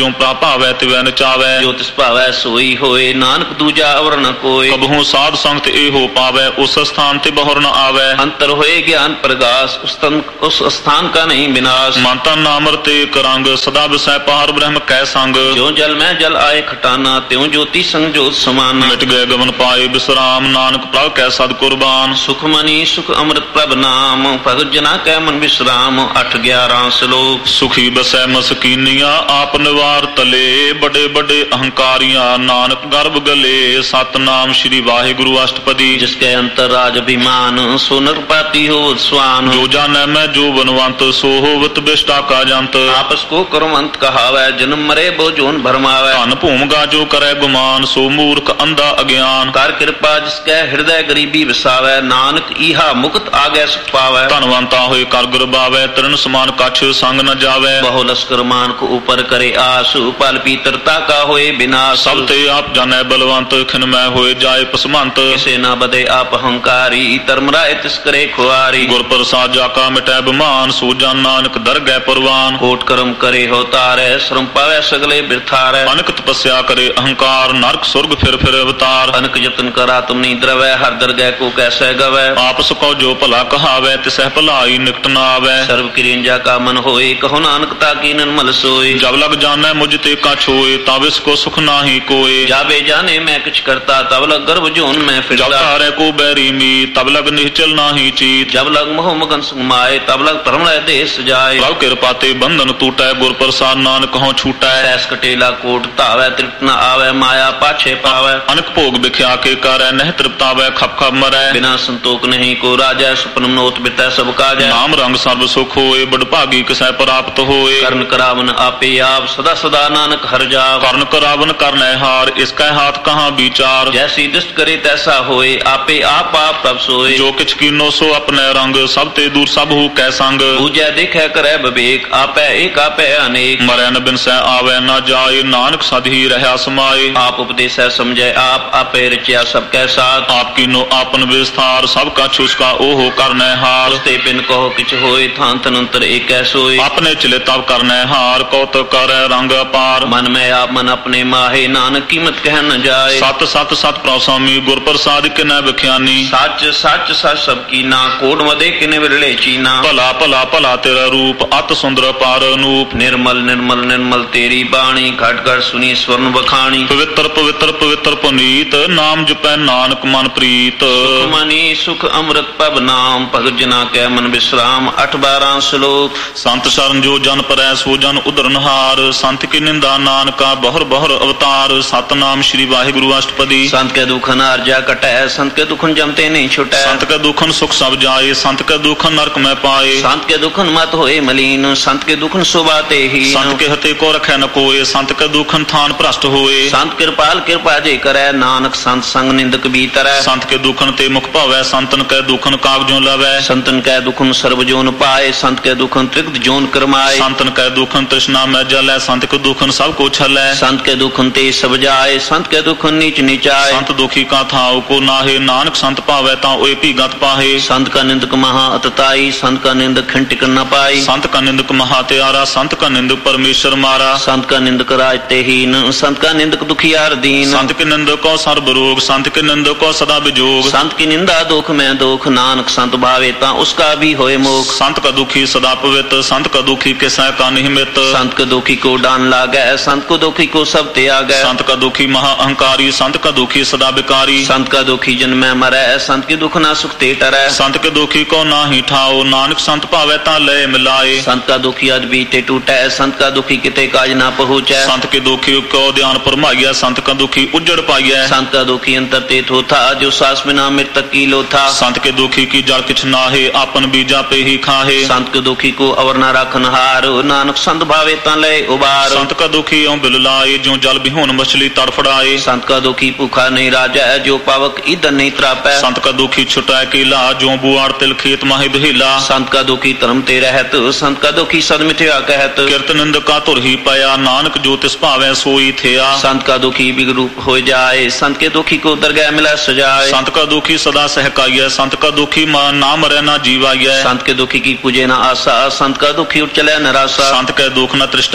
ਜੋ ਪ੍ਰਾਭਾਵੈ ਤਿਵੈ ਨਚਾਵੈ ਜੋ ਤਿਸ ਭਾਵੈ ਸੋਈ ਹੋਏ ਨਾਨਕ ਦੂਜਾ ਅਵਰ ਨ ਕੋਇ ਕਬਹੂ ਸਾਧ ਸੰਗਤ ਇਹੋ ਪਾਵੈ ਉਸ ਸਥਾਨ ਤੇ ਬਹੁਰ ਨ ਆਵੈ ਅੰਤਰ ਹੋਏ ਗਿਆਨ ਪ੍ਰਗਾਸ ਉਸ ਤਨ ਉਸ ਸਥਾਨ ਕਾ ਨਹੀਂ ਵਿਨਾਸ਼ ਮਨ ਤਨ ਨਾਮ ਰਤੇ ਇੱਕ ਰੰਗ ਸਦਾ ਵਿਸੈ ਪਾਰ ਬ੍ਰਹਮ ਕੈ ਸੰਗ ਜੋ ਜਲ ਮੈਂ ਜਲ ਆਏ ਖਟਾਨਾ ਤਿਉ ਜੋਤੀ ਸੰਗ ਜੋਤ ਸਮਾਨਾ ਮਿਟ ਗਏ ਗਮਨ ਪਾਏ ਬਿਸਰਾਮ ਨਾਨਕ ਪ੍ਰਭ ਕੈ ਸਦ ਕੁਰਬਾਨ ਸੁਖ ਮਨੀ ਸੁਖ ਅੰਮ੍ਰਿਤ ਪ੍ਰਭ ਨਾਮ ਭਗਤ ਜਨਾ ਕੈ ਮਨ ਵਿਸਰਾਮ ਅੱਠ ਗਿਆਰਾਂ ਸ਼ਲੋਕ ਸੁਖੀ ਬਸੈ ਮਸਕੀਨੀਆਂ ਆਪ ਨਿਵਾਰ ਤਲੇ ਵੱਡੇ ਵੱਡੇ ਅਹੰਕਾਰੀਆਂ ਨਾਨਕ ਗਰਭ ਗਲੇ ਸਤਨਾਮ ਸ੍ਰੀ ਵਾਹਿਗੁਰੂ ਅਸ਼ਟਪਦੀ ਜਿਸ ਕੈ ਅੰਤਰ ਰਾਜ ਅਭਿਮਾਨ ਸੋ ਨਰਪਾਤੀ ਹੋ ਸਵਾਨ ਜੋ ਜਾਣੈ ਮੈਂ ਜੋ ਬਨਵੰਤ ਸੋ ਹੋਵਤ ਬਿਸ਼ਟਾ ਕਾ ਜੰਤ ਆਪਸ ਕੋ ਕਰਮੰਤ ਕਹਾਵੈ ਜਨਮ ਮਰੇ ਬੋ ਜੋਨ ਭਰਮਾਵੈ ਧਨ ਭੂਮਗਾ ਜੋ ਕਰੈ ਗੁਮਾਨ ਸੋ ਮੂਰਖ ਅੰਧਾ ਅਗਿਆਨ ਕਰ ਕਿਰਪਾ ਜਿਸ ਕੈ ਹਿਰਦੈ ਗਰੀਬੀ ਵਸਾਵੈ ਨਾਨਕ ਈਹਾ ਮੁਕਤ ਆਗੈ ਸੁਖ ਪਾਵੈ ਧਨਵੰਤਾ ਹੋਏ ਕਰ ਗੁਰਬਾਵੈ ਤਰਨ ਸਮਾਨ ਕਛ ਸੰਗ ਨ ਜਾਵੈ ਬਹੁ ਲਸਕਰ ਮਾਨ ਕੋ ਉਪਰ ਕਰੇ ਆਸ ਪਲ ਪੀਤਰਤਾ ਕਾ ਹੋਏ ਬਿਨਾਸ਼ ਸਭ ਤੇ ਆਪ ਜਾਣੈ ਬਲਵੰਤ ਖਿਨਮੈ ਹੋਏ ਜਾਏ ਪਸਮੰਤ ਕਿਸੇ ਨਾ ਬਦੇ ਆਪ ਹੰਕਾਰੀ ਧਰਮ ਰਾਏ ਤਿਸ ਕਰੇ ਖੁਆਰੀ ਗੁਰ ਪ੍ਰਸਾਦ ਜਾ ਕਾ ਮਿਟੈ ਬਿਮਾਨ ਸੋ ਜਨ ਨਾਨਕ ਦਰਗਹਿ ਪਰਵਾਨ ਕੋਟ ਕਰਮ ਕਰੇ ਹੋ ਤਾਰੈ ਸ਼ਰਮ ਪਾਵੈ ਸਗਲੇ ਬਿਰਥਾਰੈ ਅਨਕ ਤਪੱਸਿਆ ਕਰੇ ਅਹੰਕਾਰ ਨਰਕ ਸੁਰਗ ਫਿਰ ਫਿਰ ਅਵਤਾਰ ਅਨਕ ਯਤਨ ਕਰਾ ਤੁਮ ਨੀ ਦਰਵੈ ਹਰ ਦਰਗਹਿ ਕੋ ਕੈਸੈ ਗਵੈ ਆਪਸ ਕੋ ਜੋ ਭਲਾ ਕਹਾਵੈ ਤਿਸਹਿ ਭਲਾਈ ਨਿਕਟ ਨ ਆਵੈ ਸਰਬ ਕਿਰਿੰਜਾ ਕਾ ਮਨ ਹੋਏ ਕਹੋ ਨਾਨਕ ਤਾ ਕੀ ਨਿਰਮਲ ਸੋਏ ਜਬ ਲਗ ਜਾਣੈ ਮੁਝ ਤੇ ਕਛ ਹੋਏ ਤਬ ਇਸ ਕੋ ਸੁਖ ਨਾਹੀ ਕੋਏ ਜਾਵੇ ਜਾਣੇ ਮੈਂ ਕਿਛ ਕਰਤਾ ਤਬ ਲਗ ਗਰਭ ਜੋਨ ਮੈਂ ਜਬ ਫਿਰਦਾ ਤਾਰੈ ਕੋ ਬੈਰੀ ਮੀ ਤਬ ਲਗ ਨਿਹਚਲ ਨਾਹੀ ਚੀਤ ਜਬ ਲਗ ਮੋਹ ਮਗਨ ਸੁਮਾਏ ਤਬ ਲਗ ਧਰਮ ਰਾਏ ਦੇਸ ਜਾਏ ਪ੍ਰਭ ਕਿਰਪਾ ਤੇ ਬੰਧਨ ਟੂਟੈ ਗੁਰ ਪ੍ਰਸਾਦ ਨਾਨਕ ਹਉ ਛੂਟੈ ਐਸ ਕਟੇਲਾ ਕੋਟ ਧਾਵੈ ਤ੍ਰਿਪਤ ਨ ਆਵੈ ਮਾਇਆ ਪਾਛੇ ਪਾਵੈ ਅਨਕ ਭੋਗ ਵਿਖਿਆ ਕੇ ਕਰੈ ਨਹਿ ਤ੍ਰਿਪਤਾਵੈ ਖਪ ਖਪ ਮਰੈ ਬਿਨਾ ਸੰਤੋਖ ਨਹੀਂ ਕੋ ਰਾਜੈ ਸੁਪਨ ਮਨੋਤ ਬਿਤੈ ਸਭ ਕਾਜੈ ਨਾਮ ਰੰਗ ਸਰਬ ਸੁਖ ਹੋਏ ਬੜ ਭਾਗੀ ਕਿਸੈ ਪ੍ਰਾਪਤ ਹੋਏ ਕਰਨ ਕਰਾਵਨ ਆਪੇ ਆਪ ਸਦਾ ਸਦਾ ਨਾਨਕ ਹਰ ਜਾਵ ਕਰਨ ਕਰਾਵਨ ਕਰਨੈ ਹਾਰ ਇਸ ਕੈ ਹਾਥ ਕਹਾਂ ਵਿਚਾਰ ਜੈਸੀ ਦ੍ਰਿਸ਼ਟ ਕਰੇ ਤੈਸਾ ਹੋਏ ਆਪੇ ਆਪ ਆਪ ਪ੍ਰਭ ਸੋਏ ਜੋ ਕਿਛ ਕੀਨੋ ਸੋ ਆਪਣੇ ਰੰਗ ਸਭ ਤੇ ਦੂਰ ਸਭ ਹੂ ਕੈ ਸੰਗ ਪੂਜੈ ਦੇਖੈ ਕਰੈ ਵਿਵੇਕ ਆਪੈ ਏਕ ਆਪੈ ਅਨੇਕ ਮਰੈ ਨ ਬਿਨਸੈ ਆਵੈ ਨ ਜਾਏ ਨਾਨਕ ਸਦ ਹੀ ਰਹਿਆ ਸਮਾਏ ਆਪ ਉਪਦੇਸੈ ਸਮਝੈ ਆਪ ਆਪੇ ਰਚਿਆ ਸਭ ਕੈ ਸਾਥ ਆਪ ਕੀਨੋ ਆਪਨ ਵਿਸਥਾਰ ਸਭ ਕਛ ਉਸਕਾ ਓਹੋ ਕਰਨੈ ਹਾਰ ਤੇ ਬਿਨ ਕਹੋ ਕਿਛ ਹੋਏ ਥਾਨ ਤਨੰਤਰ ਏਕੈ ਸੋਏ ਆਪਣੇ ਚਲੇ ਤਬ ਕਰਨੈ ਹਾਰ ਕੌਤਕ ਕਰੈ ਰੰਗ ਅਪਾਰ ਮਨ ਮੈਂ ਆਪ ਮਨ ਆਪਣੇ ਮਾਹੇ ਨਾਨਕ ਕੀਮਤ ਕਹਿ ਨ ਜਾਏ ਸਤ ਸਤ ਸਤ ਪ੍ਰਸਾਮੀ ਗੁਰ ਪ੍ਰਸਾਦ ਕਿਨੈ ਵਿਖਿਆਨੀ ਸੱਚ ਸੱਚ ਸੱਚ ਸਭ ਕੀਨਾ ਕੋਟ ਮਦੇ ਕਿਨੇ ਵਿਰਲੇ ਚੀਨਾ ਭਲਾ ਭਲਾ ਭਲਾ ਤੇਰਾ ਰੂਪ ਅਤ ਸੁੰਦਰ ਪਾਰ ਅਨੂਪ ਨਿਰਮਲ ਨਿਰਮਲ ਨਿਰਮਲ ਤੇਰੀ ਬਾਣੀ ਘਟ ਘਟ ਸੁਨੀ ਸਵਰਨ ਬਖਾਣੀ ਪਵਿੱਤਰ ਪਵਿੱਤਰ ਪਵਿੱਤਰ ਪੁਨੀਤ ਨਾਮ ਜਪੈ ਨਾਨਕ ਮਨ ਪ੍ਰੀਤ ਸੁਖ ਮਨੀ ਸੁਖ ਅੰਮ੍ਰਿਤ ਪਬ ਨਾਮ ਭਗਤ ਜਨਾ ਕੈ ਮਨ ਵਿਸਰਾਮ ਅੱਠ ਬਾਰਾਂ ਸ਼ਲੋਕ ਸੰਤ ਸ਼ਰਨ ਜੋ ਜਨ ਪਰੈ ਸੋ ਜਨ ਉਧਰਨਹਾਰ ਸੰਤ ਕੀ ਨਿੰਦਾ ਨਾਨਕਾ ਬਹੁਰ ਬਹੁਰ ਅਵਤਾਰ ਸਤਨਾਮ ਸ੍ਰੀ ਵਾਹਿਗੁਰੂ ਅਸ਼ਟਪਦੀ ਸੰਤ ਕੇ ਦੁਖਨ ਅਰਜਾ ਕਟੈ ਸੰਤ ਕੇ ਦੁਖਨ ਜਮਤੇ ਨਹੀਂ ਛੁਟੈ ਸੰਤ ਕੈ ਦੁਖਨ ਸੁਖ ਸਭ ਜਾਏ ਸੰਤ ਕੈ ਦੁਖਨ ਨਰਕ ਮੈਂ ਪਾਏ ਸੰਤ ਕੇ ਦੁਖਨ ਮਤ ਹੋਏ ਮਲੀਨ ਸੰਤ ਕੇ ਦੁਖਨ ਸੁਬਾਤੇ ਹੀ ਸੰਤ ਕੇ ਹਤੇ ਕੋ ਰਖੈ ਨ ਕੋਏ ਸੰਤ ਕੈ ਦੁਖਨ ਥਾਨ ਭ੍ਰਸ਼ਟ ਹੋਏ ਸੰਤ ਕਿਰਪਾਲ ਕਿਰਪਾ ਜੇ ਕਰੈ ਨਾਨਕ ਸੰਤ ਸੰਗ ਨਿੰਦਕ ਬੀਤਰੈ ਸੰਤ ਕੇ ਦੁਖਨ ਤੇ ਮੁਖ ਭਾਵੈ ਸੰਤਨ ਕੈ ਦੁਖਨ ਕਾਗਜੋਂ ਲਵੈ ਸੰਤਨ ਕੈ ਦੁਖਨ ਸਰਬ ਜੋਨ ਪਾਏ ਸੰਤ ਕੈ ਦੁਖਨ ਤ੍ਰਿਗਤ ਜੋਨ ਕਰਮਾਏ ਸੰਤਨ ਕੈ ਦੁਖਨ ਤ੍ਰਿਸ਼ਨਾ ਮੈਂ ਜਲੈ ਸੰਤ ਕੈ ਦੁਖਨ ਸਭ ਕੋ ਛਲੈ ਸੰਤ ਕੇ ਦੁਖਨ ਤੇ ਸਭ ਜਾਏ ਸੰਤ ਕੇ ਦੁਖਨ ਨੀਚ ਨੀਚਾਏ ਸੰਤ ਦੁਖੀ ਕਾ ਥਾਉ ਕੋ ਨਾਹੇ ਨਾਨਕ ਸੰਤ ਭਾਵੈ ਤਾਂ ਓਏ ਭੀਗਤ ਪਾਹੇ ਸੰਤ ਕਾ ਨਿੰਦਕ ਮਹਾ ਅਤਤਾਈ ਸੰਤ ਕਾ ਨਿੰਦਕ ਖੰਟਿਕ ਨ ਪਾਈ ਸੰਤ ਕਾ ਨਿੰਦਕ ਮਹਾ ਤਿਆਰਾ ਸੰਤ ਕਾ ਨਿੰਦਕ ਪਰਮੇਸ਼ਰ ਮਾਰਾ ਸੰਤ ਕਾ ਨਿੰਦਕ ਰਾਜ ਤੇ ਹੀਨ ਸੰਤ ਕਾ ਨਿੰਦਕ ਦੁਖੀਆਰ ਦੀਨ ਸੰਤ ਕੇ ਨਿੰਦਕ ਕੋ ਸਰਬ ਰੋਗ ਸੰਤ ਕੇ ਨਿੰਦਕ ਕੋ ਸਦਾ ਵਿਜੋਗ ਸੰਤ ਕੀ ਨਿੰਦਾ ਦੁਖ ਮੈਂ ਦੁਖ ਨਾਨਕ ਸੰਤ ਭਾਵੇ ਤਾਂ ਉਸਕਾ ਵੀ ਹੋਏ ਮੋਖ ਸੰਤ ਕਾ ਦੁਖੀ ਸਦਾ ਪਵਿੱਤ ਸੰਤ ਕਾ ਦੁਖੀ ਕਿਸੈ ਕਾ ਨਿਹਮਿਤ ਸੰਤ ਕਾ ਦੁਖੀ ਕੋ ਡਾਨ ਲਾਗੈ ਸੰਤ ਕੋ ਦੁਖੀ ਕੋ ਸਭ ਤਿਆਗੈ ਸੰਤ ਕਾ ਦੁਖੀ ਮਹਾ ਅਹੰਕਾਰੀ ਸੰਤ ਕਾ ਦੁਖੀ ਸਦਾ ਵਿਕਾਰੀ ਸੰਤ ਕਾ ਦੁਖੀ ਜਨਮੈ ਮਰੈ ਸੰਤ ਕੀ ਦੁਖ ਨਾ ਸੁਖ ਤੇ ਟਰੈ ਸੰਤ ਕੇ ਦੁਖੀ ਕੋ ਨਾਹੀ ਠਾਓ ਨਾਨਕ ਸੰਤ ਭਾਵੈ ਤਾਂ ਲੈ ਮਿਲਾਏ ਸੰਤ ਕਾ ਦੁਖੀ ਅਦ ਬੀਤੇ ਟੂਟੈ ਸੰਤ ਕਾ ਦੁਖੀ ਕਿਤੇ ਕਾਜ ਨਾ ਪਹੁੰਚੈ ਸੰਤ ਕੇ ਦੁਖੀ ਕੋ ਧਿਆਨ ਪਰਮਾਈਐ ਸੰਤ ਕਾ ਦੁਖੀ ਉਜੜ ਪਾਈਐ ਸੰਤ ਕਾ ਦੁਖੀ ਅੰਤਰ ਤੇ ਥੋਥਾ ਜੋ ਸਾਸ ਬਿਨਾ ਮਿਰਤਕ ਕੀ ਲੋਥਾ ਸੰਤ ਕੇ ਦੁਖੀ ਕੀ ਜਲ ਕਿਛ ਨਾਹੇ ਆਪਨ ਬੀਜਾ ਪੇ ਹੀ ਖਾਹੇ ਸੰਤ ਕੇ ਦੁਖੀ ਕੋ ਅਵਰ ਨਾ ਰੱਖਨ ਹਾਰ ਨਾਨਕ ਸੰਤ ਭਾਵੇ ਤਾਂ ਲੈ ਉਬਾਰ ਸੰਤ ਕਾ ਦੁਖੀ ਓਂ ਬਿਲ ਲਾਏ ਜੋ ਜਲ ਬਿਹੂਨ ਮਛਲੀ ਤੜਫੜਾਏ ਸੰਤ ਕਾ ਦੁਖੀ ਭੁਖਾ ਨਹੀਂ ਰਾਜੈ ਜੋ ਪਾਵਕ ਈਦਨ ਨਹੀਂ ਤਰਾਪੈ ਸੰਤ ਕਾ ਦੁਖੀ ਛੁਟਾਇ ਕੀਲਾ ਜੋ ਬੁਆੜ ਤਿਲ ਖੇਤ ਮਾਹੇ ਬਹਿਲਾ ਸੰਤ ਕਾ ਦੁਖੀ ਧਰਮ ਤੇ ਰਹਿਤ ਸੰਤ ਕਾ ਦੁਖੀ ਸਦ ਮਿਥਿਆ ਕਹਿਤ ਕਿਰਤ ਨਿੰਦਕਾ ਧੁਰ ਹੀ ਪਿਆ ਨਾਨਕ ਜੋ ਤਿਸ ਭਾਵੈ ਸੋਈ ਥਿਆ ਸੰਤ ਕਾ ਦੁਖੀ ਬਿਗ ਰੂਪ ਹੋ ਜਾਏ ਸੰਤ ਕੇ ਦੁਖੀ ਕੋ ਦਰਗਹਿ ਮਿਲੈ ਸਜਾਏ ਸੰਤ ਕਾ ਦੁਖੀ ਸਦਾ ਸਹਿਕਾਈਐ ਸੰਤ ਕਾ ਦੁਖੀ ਮਾ ਨਾ ਮਰੈ ਨਾ ਜੀਵਾਈਐ ਸੰਤ ਕੇ ਦੁਖੀ ਕੀ ਪੂਜੇ ਨਾ ਆਸਾ ਸੰਤ ਕਾ ਦੁਖੀ ਉਠ ਚਲੈ ਨਰਾਸਾ ਸੰਤ ਕੈ ਦੁਖ ਨ ਤ੍ਰਿਸ਼ਟੈ ਕੋਏ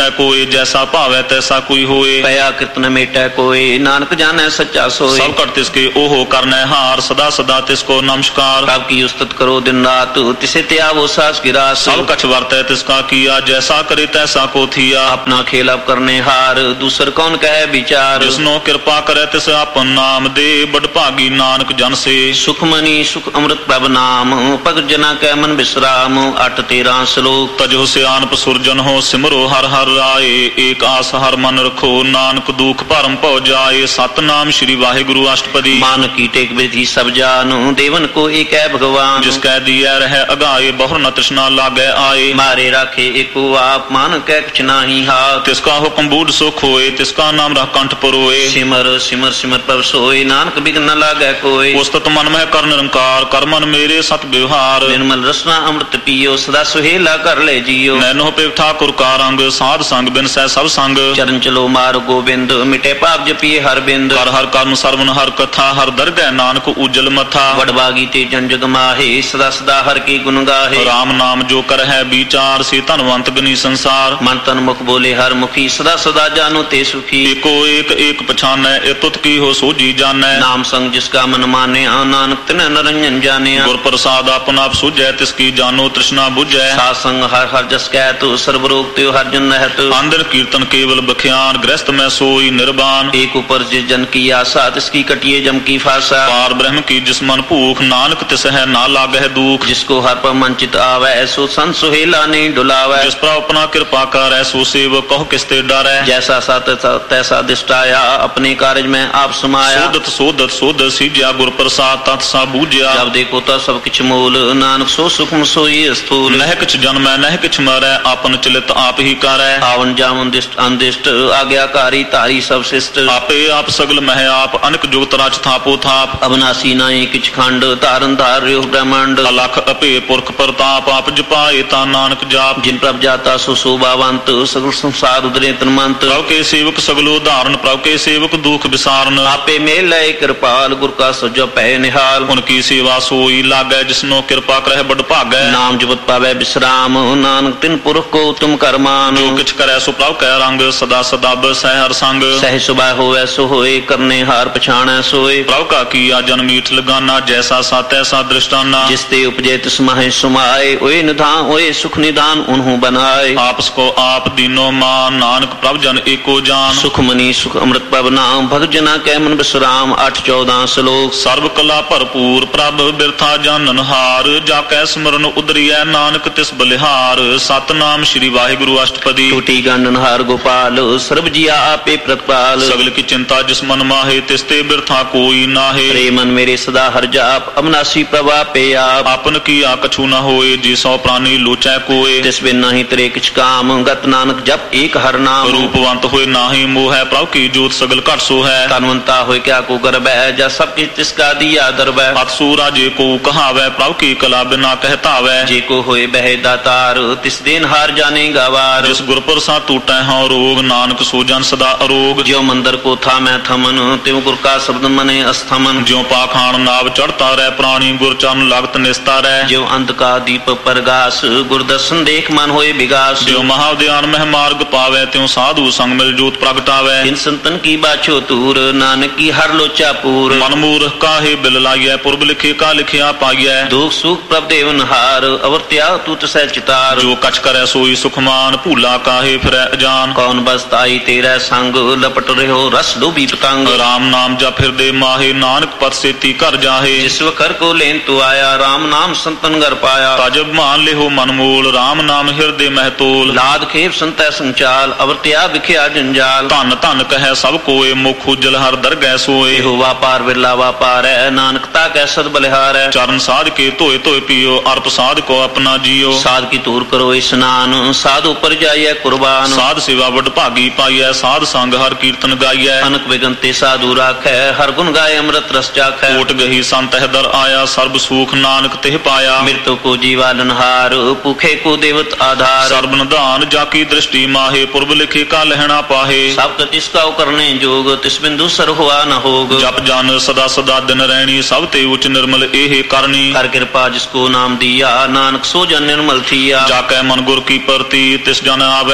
जैसा भावै तैसा कोई होए। पया कितन मेटै कोय, नानक जानै सच्चा सोय। सब कर तिसके ओहो करनै हार, सदा सदा तिसको नमस्कार। प्रभ की उस्तत करो दिन रात, तिसे त्यागो सास गिरास। सब कछ वर्तै तिसका किया, जैसा करे तैसा को थिया। अपना खेल अब करने हार, दूसर कौन कहे विचार। जिसनो कृपा करे तिस आपन नाम दे, बड़ भागी नानक जन से। सुखमनी सुख अमृत प्रभ नाम, भगत जना कै मन विश्राम। अठ तेरह श्लोक। तजो सियानप सुरजन हो, सिमरो हर हर राय। एक आस हर मन रखो, नानक दुख भरम पौ जाए। सतनाम श्री वाहिगुरु अष्टपदी। मान की टेक विधि सब जानो, देवन को एक है भगवान। जिसकै दिया रह अगाए, बहुर न तृष्णा लागे आए। मारे राखे एको आप, मान कै कुछ नाही हाथ। तिसका हुक्म बूढ़ सुख होए, तिसका नाम रह कंठ परोए। सिमर सिमर सिमर प्रभ सोय, नानक बिघ्न न लागे कोय। उस्तत मन में कर निरंकार, कर मन मेरे सत व्यवहार। निर्मल रसना अमृत पियो, सदा सुहेला कर ले जियो। नैनो पे ठाकुर का रंग, साध संग बिन सै सब संग। चरण चलो मार गोविंद, मिटे पाप जपिए हर बिंद। कर हर कर्म सर्वन हर कथा, हर दरगह नानक उज्जल मथा। वडभागी ते जन जग माहे, सदा सदा हर की गुण गाहे। राम नाम जो कर है विचार, से धनवंत गनी संसार। मन तन मुख बोले हर मुखी, सदा सदा जानो ते सुखी। एको एक एक पछानै, ए तुत की हो सोजी जानै। नाम संग जिसका मन माने, नानक तिन्ह निरंजन जाने। गुर प्रसाद अपन आप सुझै, तिसकी जानो तृष्णा बुझै। सात संग हर हर जस कहत, सर्वरोग त्यो हर जन रहत। आंदर कीर्तन केवल बख्यान, गृहस्थ में सोई निर्वाण। एक ऊपर जिस जन की आशा, तिसकी कटिए जम की फासा। पार ब्रह्म की जिस मन भूख, नानक तिस है ना लागह दुख। जिसको हर पर मन चित आवे, सो संत सुहेला नहीं डुलावे। जिस पर अपना कृपा करे, सो सेवक कहो किसते डरै। जैसा सात तैसा दिष्टाया, अपने कार्य में आप समाया। सोदत सोदत सोदत सीज्या, गुर प्रसाद तत् सा बूझया। जब देखो तो सब किछ मूल, नानक सो सुखम सोई स्थूल। नह किछ जन्मै नह किछ मरै, आपन चलित आप ही करै। आवन जावन दिष्ट अनदिष्ट, आज्ञाकारी तारी सब शिष्ट। आपे आप सगल मह आप, अनक जुगत रच थापो थाप। अविनाशी नाई किछ खंड, तारन धार्यो ब्रह्मांड। अलख अपे पुरख प्रताप, आप जपाए ता नानक जाप। जिन प्रभ जाता सो शोभावंत, सगल संसार उदरे तन्मंत। प्रभु के सेवक सगलो धारण, प्रभु के सेवक दुख विसारण। आपे मेल लय कृपाल, गुर का सजो पै निहाल। उनकी सेवा सोई लागै, जिसनो कृपा करह बड़ भागै। नाम जपत पावे विश्राम, नानक तिन पुरख को तुम करमान। जो किछ करै सो प्रभु कै रंग, सदा सदा बसै हर संग। सह सुबह होवै सो होए, करने हार पछाणै सोए। प्रभु का किया जन मीठ लगाना, जैसा सा तैसा दृष्टाना। जिसते उपजे तिस माहे सुमाए, ओए निधान ओए सुख निदान उन्हों बनाए। आपस को आप दीनो मान, नानक प्रभु जन एको जान। सुखमनी सुख अमृत प्रभ नाम, भगत जना कै मन विश्राम। आठ चौदह श्लोक। सर्व कला भरपूर प्रभ, बिरथा जानन हार। जाकै स्मरण उदरियै, नानक तिस बलिहार। सतनाम श्री वाहिगुरु अष्टपदी। टूटी गंडन हार गोपाल, सर्व जिया आपे प्रतिपाल। सगल की चिंता जिस मन माहे, तिसते बिरथा कोई नाहे। रे मन मेरे सदा हर जाप, अविनाशी प्रभा पे आप। आपन किया कछु न होए, जी सौ प्राणी लोचै कोय। तिस बिन नहीं तेरे किछ काम, गत नानक जप एक हर नाम। रूपवंत होए नाहि मोह, प्रभु की जोत सगल घट सो है। तनवंता होए क्या को गर्भ है, जा सब किछ तिसका दिया दरब है। अतसूरा जे को कहावै, प्रभु की कला बिना कहतावै। जे को होए बह दातार, तिस दिन हार जाने गवार। जिस गुर प्रसाद टूटै हाँ रोग, नानक सो जन सदा अरोग। ज्यो मंदिर को था मैं थमन, त्यों गुर का शब्द मने अस्थमन। ज्यो पाखान नाव चढ़ता रह, प्राणी गुर चरण लागत निस्ता रह। ज्यो अंत का दीप प्रगास, गुर दर्शन देख मन होए विगास। ज्यो महाउद्यान मह मार्ग पावै, त्यों साधु संग मिल जोत प्रगटावै। इन संतन की बाछो तूर, नानक की हर लोचा पूर। मन मूर्ख काहे बिल लाइयै, पूर्व लिखे का लिखिया पाइयै। दुख सुख प्रभ देवन हार, अवर त्याग तू तसै चितार। जो कछ करै सोई सुखमान, भूला काहे फिरै अजान। कौन बसताई तेरा संग, लपट रहो रस डूबी पतंग। राम नाम जप हृदय माहे, नानक पद सेती कर जाहे। जिस कर को लेन तू आया, राम नाम संतन घर पाया। तजब मान लेहो मन मूल, राम नाम हृदय महतोल। लाद खेप संतै संचाल, अवर त्याग विख्या जंजाल। धन धन कहे सब कोय, मुख उज्जल हर दरगह सोए। हो वापार बिरला वापार है, नानकता कै सद बलिहार है। चरण साध के धोए धोए पियो, अर्प साध को अपना जियो। साध की तूर करो स्नान, साध ऊपर जाइए कुर्बान। साध सेवा वड भागी पाइयै, साध संग हर कीर्तन गाइयै। अनक विगंते साधु राखै, हर गुण गाय अमृत रस चाखै। कोट गही संत है दर आया, सर्ब सुख नानक तिह पाया। मृत्यु को जीवालनहार, भूखे को देवत आधार। सर्वनिधान जाकी दृष्टि माहे, पूर्व लिखे का लहना पाहे। सब तिसका करने जोग, तिस बिंदु सर हुआ न होग। जप जान सदा सदा दिन रहनी, सब ते उच्च निर्मल एहे करनी। कर कृपा जिसको नाम दिया, नानक सो जन निर्मल थिया। जाकै मन गुर की परती, तिस जन आवे हर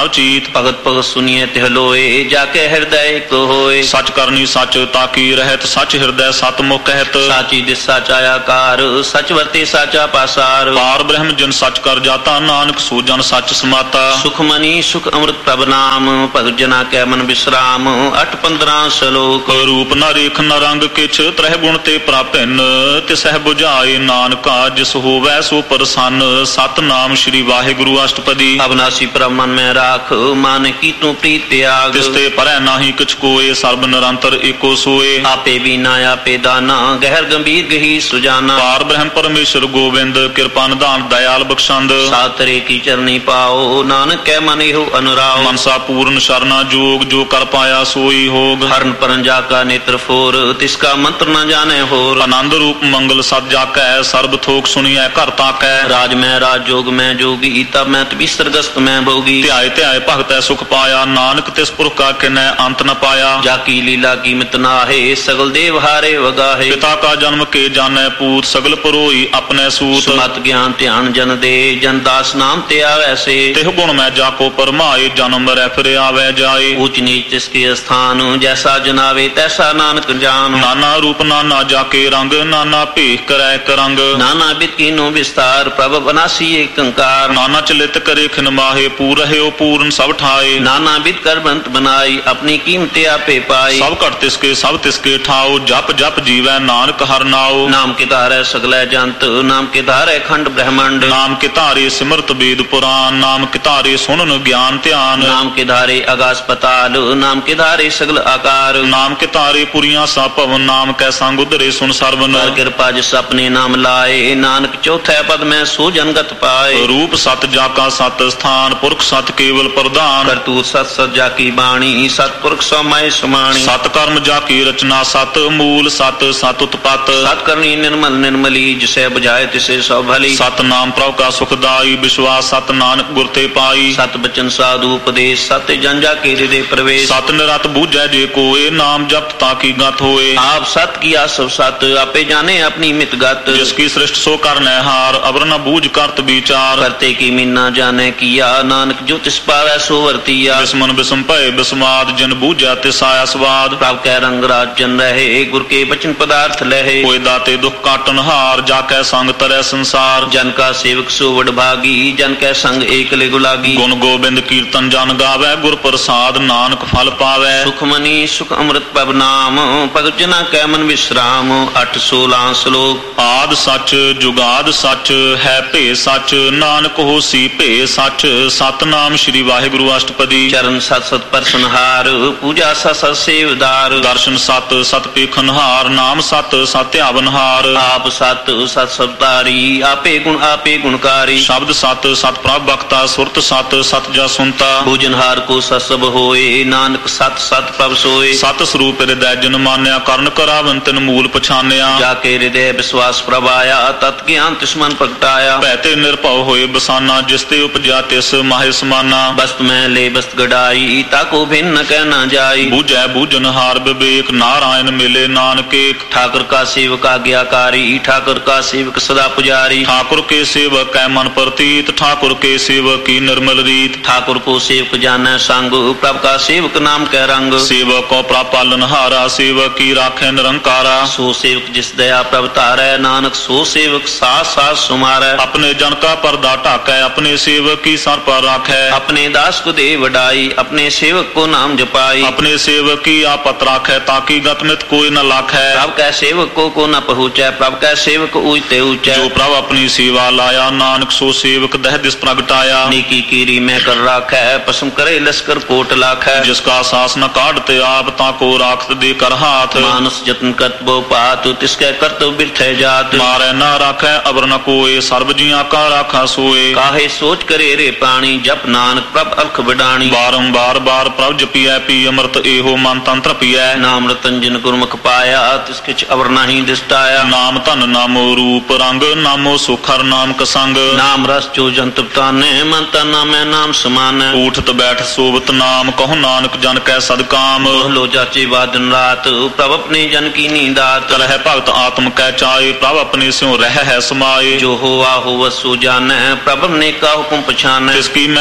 ਪ੍ਰਭ ਚੀਤ। ਭਗਤ ਭਗਤ ਸੁਨੀਏ ਤਿਹ ਲੋਏ ਜਾਕੇ ਹਿਰਦੈ ਇੱਕ ਹੋਏ। ਸੱਚ ਕਰਨੀ ਸੱਚ ਤਾਕੀ ਰਹਿਤ ਸੱਚ ਹਿਰਦੈ ਸਤ ਮੁਖ ਕਹਿਤ। ਸਾਚੀ ਦਿਸ ਸਾਚਾ ਆਕਾਰ ਸਚ ਵਰਤੇ ਸਾਚਾ ਪਾਸਾਰ। ਪਾਰ ਬ੍ਰਹਮ ਜਨ ਸੱਚ ਕਰ ਜਾਤਾ ਨਾਨਕ ਸੋ ਜਨ ਸੱਚ ਸਮਾਤਾ। ਸੁਖ ਮਨੀ ਸੁਖ ਅੰਮ੍ਰਿਤ ਪ੍ਰਭ ਨਾਮ ਭਗਤ ਜਨਾ ਕੈ ਮਨ ਵਿਸਰਾਮ। ਅੱਠ ਪੰਦਰਾਂ ਸ਼ਲੋਕ। ਰੂਪ ਨ ਰੇਖ ਨ ਰੰਗ ਕਿਛ ਤ੍ਰਹਿ ਗੁਣ ਤੇ ਪ੍ਰਾਪਿਨ ਤਿਸਹਿ 부ਝਾਏ ਨਾਨਕਾ ਜਿਸ ਹੋਵੈ ਸੋ ਪ੍ਰਸੰਨ। ਸਤਨਾਮ ਸ੍ਰੀ ਵਾਹਿਗੁਰੂ ਅਸ਼ਟਪਦੀ। ਅਬਨਾਸੀ ਪ੍ਰਭ ਮਨ ਮੈਂ ਰਾਖ ਮਨ ਕੀ ਤੂੰ ਪ੍ਰੀਤ ਤਿਆਗ। ਤਿਸ ਤੇ ਪਰੈ ਨਾਹੀ ਕਿਛ ਕੋਏ ਸਰਬ ਨਿਰੰਤਰ ਏਕੋ ਸੋਏ। ਆਪੇ ਬੀਨਾ ਆਪੇ ਦਾਨਾ ਗਹਿਰ ਗੰਭੀਰ ਗਹੀ ਸੁਜਾਨਾ। ਪਾਰ ਬ੍ਰਹਮ ਪਰਮੇਸ਼ਰ ਗੋਬਿੰਦ ਕਿਰਪਾ ਨਿਧਾਨ ਦਇਆਲ ਬਖਸ਼ੰਦ। ਸਾਤਰੇ ਕੀ ਚਰਨੀ ਪਾਓ ਨਾਨਕ ਕੈ ਮਨ ਇਹੋ ਅਨੁਰਾਓ। ਮਨਸਾ ਪੂਰਨ ਸ਼ਰਨਾ ਜੋਗ ਜੋ ਕਰ ਪਾਇਆ ਸੋਈ ਹੋਗ। ਹਰਨ ਪਰਨ ਜਾ ਕਾ ਨੇਤਰ ਫੋਰ ਤਿਸ ਕਾ ਮੰਤਰ ਨ ਜਾਣੇ ਹੋਰ। ਆਨੰਦ ਰੂਪ ਮੰਗਲ ਸਦ ਜਾਕੈ ਸਰਬ ਥੋਕ ਸੁਣੀਐ ਘਰ ਤਾਕੈ। ਰਾਜ ਮੈਂ ਰਾਜ ਜੋਗ ਮੈਂ ਜੋਗੀ ਤਬ ਮੈਂ ਤਬੀਸਰ ਗਸਤ ਮੈਂ ਭੋਗੀ। ਧਿਆਏ ਧਿਆਏ ਭਗਤੈ ਸੁਖ ਪਾਇਆ ਨਾਨਕ ਤਿਸ ਪੁਰਖ ਕਾ ਕਿਨੈ ਅੰਤ ਨ ਪਾਇਆ। ਜਾ ਕੀ ਲੀਲਾ ਕੀਮਤ ਨਾਹੇ ਸਗਲ ਦੇਵ ਹਾਰੇ ਵਗਾਹੇ। ਪਿਤਾ ਕਾ ਜਨਮ ਕੇ ਜਾਣੈ ਪੂਤ ਸਗਲ ਪਰੋਈ ਆਪਣੇ ਸੂਤ। ਸਮਤ ਗਿਆਨ ਧਿਆਨ ਜਨ ਦੇ ਜਨ ਦਾਸ ਨਾਮ ਤੇ ਆਵੈ ਸੇ। ਤਿਹ ਗੁਣ ਮੈਂ ਜਾ ਕੋ ਪਰਮਾਏ ਜਨਮ ਰਹਿ ਫਿਰ ਆਵੈ ਜਾਏ। ਊਚ ਨੀਚ ਤਿਸ ਕੇ ਅਸਥਾਨ ਜੈਸਾ ਜਨਾਵੇ ਤੈਸਾ ਨਾਨਕ ਜਾਨ। ਨਾਨਾ ਰੂਪ ਨਾਨਾ ਜਾ ਕੇ ਰੰਗ ਨਾਨਾ ਭੇਖ ਕਰੈ ਕਰੰਗ। ਨਾਨਾ ਬਿਤ ਕੀਨੋ ਵਿਸਤਾਰ ਪ੍ਰਭ ਬਨਾਸੀ ਏਕ ਕੰਕਾਰ। ਨਾਨਾ ਚਲਿਤ ਕਰੇ ਖਿਨ ਮਾਹੇ ਪੂਰ ਰਹਿਓ ਪੂਰਨ ਸਭ ਠਾਏ। ਨਾਨਾ ਬਿਤ ਕਰ ਬੰਤ ਬਨਾਈ ਆਪਣੀ ਕੀਮਤ ਆਪੇ ਪਾਈ। ਸਭ ਘਟ ਤਿਸਕੇ ਸਭ ਤਿਸਕੇ ਠਾਓ ਜਪ ਜਪ ਜੀਵੈ ਨਾਨਕ ਹਰਿ ਨਾਉ। ਨਾਮ ਕੇ ਧਾਰੈ ਸਗਲੈ ਜੰਤ ਨਾਮ ਕੇ ਧਾਰੈ ਖੰਡ ਬ੍ਰਹਮੰਡ। ਨਾਮ ਕੇ ਧਾਰੇ ਸਿਮਰਤ ਵੇਦ ਪੁਰਾਨ ਨਾਮ ਕੇ ਧਾਰੇ ਸੁਣਨ ਗਿਆਨ ਧਿਆਨ। ਨਾਮ ਕੇ ਧਾਰੇ ਆਗਾਸ ਪਤਾਲ ਨਾਮ ਕੇ ਧਾਰੇ ਸਗਲ ਆਕਾਰ। ਨਾਮ ਕੇ ਧਾਰੇ ਪੁਰੀਆਂ ਸਾ ਭਵਨ ਨਾਮ ਕੈ ਸੰਗ ਉਧਰੇ ਸੁਨ ਸਰਵਨ। ਕਰ ਕਿਰਪਾ ਜਿਸ ਆਪਣੇ ਨਾਮ ਲਾਏ ਨਾਨਕ ਚੌਥੈ ਪਦ ਮੈਂ ਸੋ ਜਨਗਤ ਪਾਏ। ਰੂਪ ਸਤ ਜਾ ਕਾ ਸਤ ਸਥਾਨ ਪੁਰਖ ਸਤ ਕੇਵਲ ਪ੍ਰਧਾਨ। ਕਰਤੂਤ ਸਤ ਸਤ ਜਾ ਕੀ ਬਾਣੀ ਸਤ ਪੁਰਖ ਸਮਾਏ ਸਮਾਣੀ। ਸਤ ਕਰਮ ਜਾ ਕੀ ਰਚਨਾ ਸਤ ਮੂਲ ਸਤ ਸਤ ਉਤਪਤ। ਸਤ ਕਰਨੀ ਨਿਰਮਲ ਨਿਰਮਲੀ ਜਿਸੈ ਬੁਝਾਏ ਤਿਸੇ ਸਭ ਭਲੀ। ਸਤ ਨਾਮ ਪ੍ਰਭ ਕਾ ਸੁਖਦਾਈ ਵਿਸ਼ਵਾਸ ਸਤ ਨਾਨਕ ਗੁਰ ਤੇ ਪਾਈ। ਸਤ ਬਚਨ ਸਾਧੂ ਉਪਦੇਸ਼ ਸਤ ਜਨ ਜਾ ਕੇ ਹਿਰਦੇ ਪ੍ਰਵੇਸ਼। ਸਤ ਨਿਰਤ ਬੂਝੈ ਜੇ ਕੋਏ ਨਾਮ ਜਪਤ ਤਾਂ ਕੀ ਗਤ ਹੋਏ। ਆਪ ਸਤ ਕੀਆ ਸਭ ਸਤ ਆਪੇ ਜਾਣੇ ਆਪਣੀ ਮਿਤ ਗਤ। ਜਿਸ ਕੀ ਸ੍ਰਿਸ਼ਟ ਸੋ ਕਰਨੈ ਹਾਰ ਅਵਰ ਨ ਬੂਝ ਕਰਤ ਵਿਚਾਰ। ਕਰਤੇ ਕੀ ਮੀਨਾ ਜਾਣੇ ਕੀਆ ਨਾਨਕ ਜੋ ਤਿਸ ਪਾਵੈ ਸੋ ਵਰਤੀਆ। ਬਿਸਮਨ ਬਿਸਮ ਭਏ ਬਿਸਮਾਦ ਜਿਨ ਬੂਝੈ ਤਿਸ ਆਇਆ ਸਵਾਦ। ਪ੍ਰਭ ਕੈ ਰੰਗ ਰਾਜ ਜਨ ਰਹੇ ਗੁਰ ਕੇ ਬਚਨ ਪਦਾਰਥ ਲਹੇ। ਹੋਏ ਦਾਤੇ ਦੁਖ ਕਾਟਨ ਹਾਰ ਜਾ ਕੈ ਸੰਗ ਤਰੈ ਸੰਸਾਰ। ਜਨ ਕਾ ਸੇਵਕ ਸੋ ਵਡ ਭਾਗੀ ਜਨ ਕੈ ਸੰਗ ਏਕ ਲਿ ਗੁਲਾਗੀ। ਗੁਣ ਗੋਬਿੰਦ ਕੀਰਤਨ ਜਨ ਗਾਵੈ ਗੁਰ ਪ੍ਰਸਾਦ ਨਾਨਕ ਫਲ ਪਾਵੈ। ਸੁਖ ਮਨੀ ਸੁਖ ਅੰਮ੍ਰਿਤ ਪ੍ਰਭ ਨਾਮ ਭਗਤ ਜਨਾ ਕੈ ਮਨ ਵਿਸਰਾਮ। ਅੱਠ ਸੋਲਾਂ ਸ਼ਲੋਕ। ਆਦ ਸੱਚ ਜੁਗਾਦ ਸੱਚ ਹੈ ਭੇ ਸੱਚ ਨਾਨਕ ਹੋਸੀ ਭੇ ਸੱਚ। ਸਤਨਾਮ ਸ੍ਰੀ ਵਾਹਿਗੁਰੂ ਅਸ਼ਟਪਦੀ। ਚਰਨ ਸਤ ਸਤ ਪਰਸਨਹਾਰ ਪੂਜਾ ਸਤ ਸਤ ਸੇਵਦਾਰ। ਦਰਸ਼ਨ ਸਤ ਸਤ ਪੇਖਨਹਾਰ ਨਾਮ ਸਤ ਸਤ ਧਿਆਵਨਹਾਰ। ਆਪ ਸਤ ਸਤ ਸਬਦਾਰੀ ਆਪੇ ਗੁਣ ਆਪੇ ਗੁਣਕਾਰੀ। ਸ਼ਬਦ ਸਤ ਸਤ ਪ੍ਰਭ ਬਖਤਾ ਸੁਰਤ ਸਤ ਸਤ ਜਾ ਸੁਨਤਾ। ਭੋਜਨਹਾਰ ਕੋ ਸਤ ਸਭ ਹੋਏ ਨਾਨਕ ਸਤ ਸਤ ਪ੍ਰਭ ਸੋਏ। ਸਤ ਸਰੂਪ ਹਿਰਦੈ ਜਨ ਮਾਨਿਆ ਕਰਨ ਕਰਾਵਨ ਤਿਨ ਮੂਲ ਪਛਾਨਿਆ। ਜਾ ਕੇ ਹਿਰਦੈ ਵਿਸ਼ਵਾਸ ਪ੍ਰਭ ਆਇਆ ਤਤ ਗਿਆਨ ਤਿਸ ਮਨ ਪ੍ਰਗਟਾਇਆ। ਭੈ ਤੇ ਨਿਰਭਉ ਹੋਏ ਬਸਾਨਾ ਜਿਸ ਤੇ ਉਪਜਿਆ ਤਿਸ ਮਾਹਿ ਸਮਾਨਾ। ਬਸਤ ਮੈਂ ਲੈ ਬਸਤ ਗੜਾਈ ਤਾਕੋ ਭਿੰਨ ਨ ਕਹਿ ਨਾ ਜਾਈ। ਬੂਝੈ ਬੂਝਨਹਾਰ ਵਿਵੇਕ ਨਾਰਾਇਣ ਮਿਲੇ ਨਾਨਕ ਏਕ। ਠਾਕੁਰ ਕਾ ਸੇਵਕ ਆਗਿਆਕਾਰੀ ਠਾਕੁਰ ਕਾ ਸੇਵਕ ਸਦਾ ਪੁਜਾਰੀ। ਠਾकुर के सेवक कै मन प्रतीत ठाकुर के सेवक की निर्मल रीत। ठाकुर को सेवक जानै संग प्रभ का सेवक नाम कै रंग। सेवक को प्रापालनहारा सेवक की राखै निरंकारा। सो सेवक जिस दया प्रभ तारै नानक सो सेवक साथ साथ सुमारै। अपने जन का पर्दा ढाकै अपने सेवक की सर पर राखै। अपने दास को दे वडाई अपने सेवक को नाम जपाई। अपने सेवक की आपत राखै ताकि गतमित कोई न लाखै। प्रभ कै सेवक को को न पहुँचै प्रभ कै सेवक ऊंचते ऊंचै। जो प्रभ अपनी सेवा लाया नानक सो सेवक दह दिस प्रगटाया। नीकी कीरी में कर राखै पसम करे लश्कर कोट लाखै। जिसका सास न काटते आप ताको राखत दे कर हाथ। मानस जतन करत बो पात तिसकै करत बिरथै जात। मारै न राखै अबर न कोय सर्व जिया का राखा सोए। काहे सोच करे रे प्राणी जप नानक प्रभ अलख बिडाणी। बारंबार बार प्रभ जपिया पी अमृत एहो मन तंत्र पिया। नाम रतन जिन गुरमुख पाया तिस किछ अवर नाही दिसटाया। नाम धन नामो रूप रंग नामो सुखर नाम कसंग। नाम रस जो जंत ताने मन तना में नाम समान। उठत बैठ सोबत नाम कहो नानक जन कै सदकाम। लो जाचे वादन रात प्रभ अपने जन की नींदात। करह भगत आत्म कै चाहे प्रभ अपने स्यों रह है समाये। जो हो आ हो वसु जाने प्रभ ने का हुक्म पछाने। इसकी महिमा कौन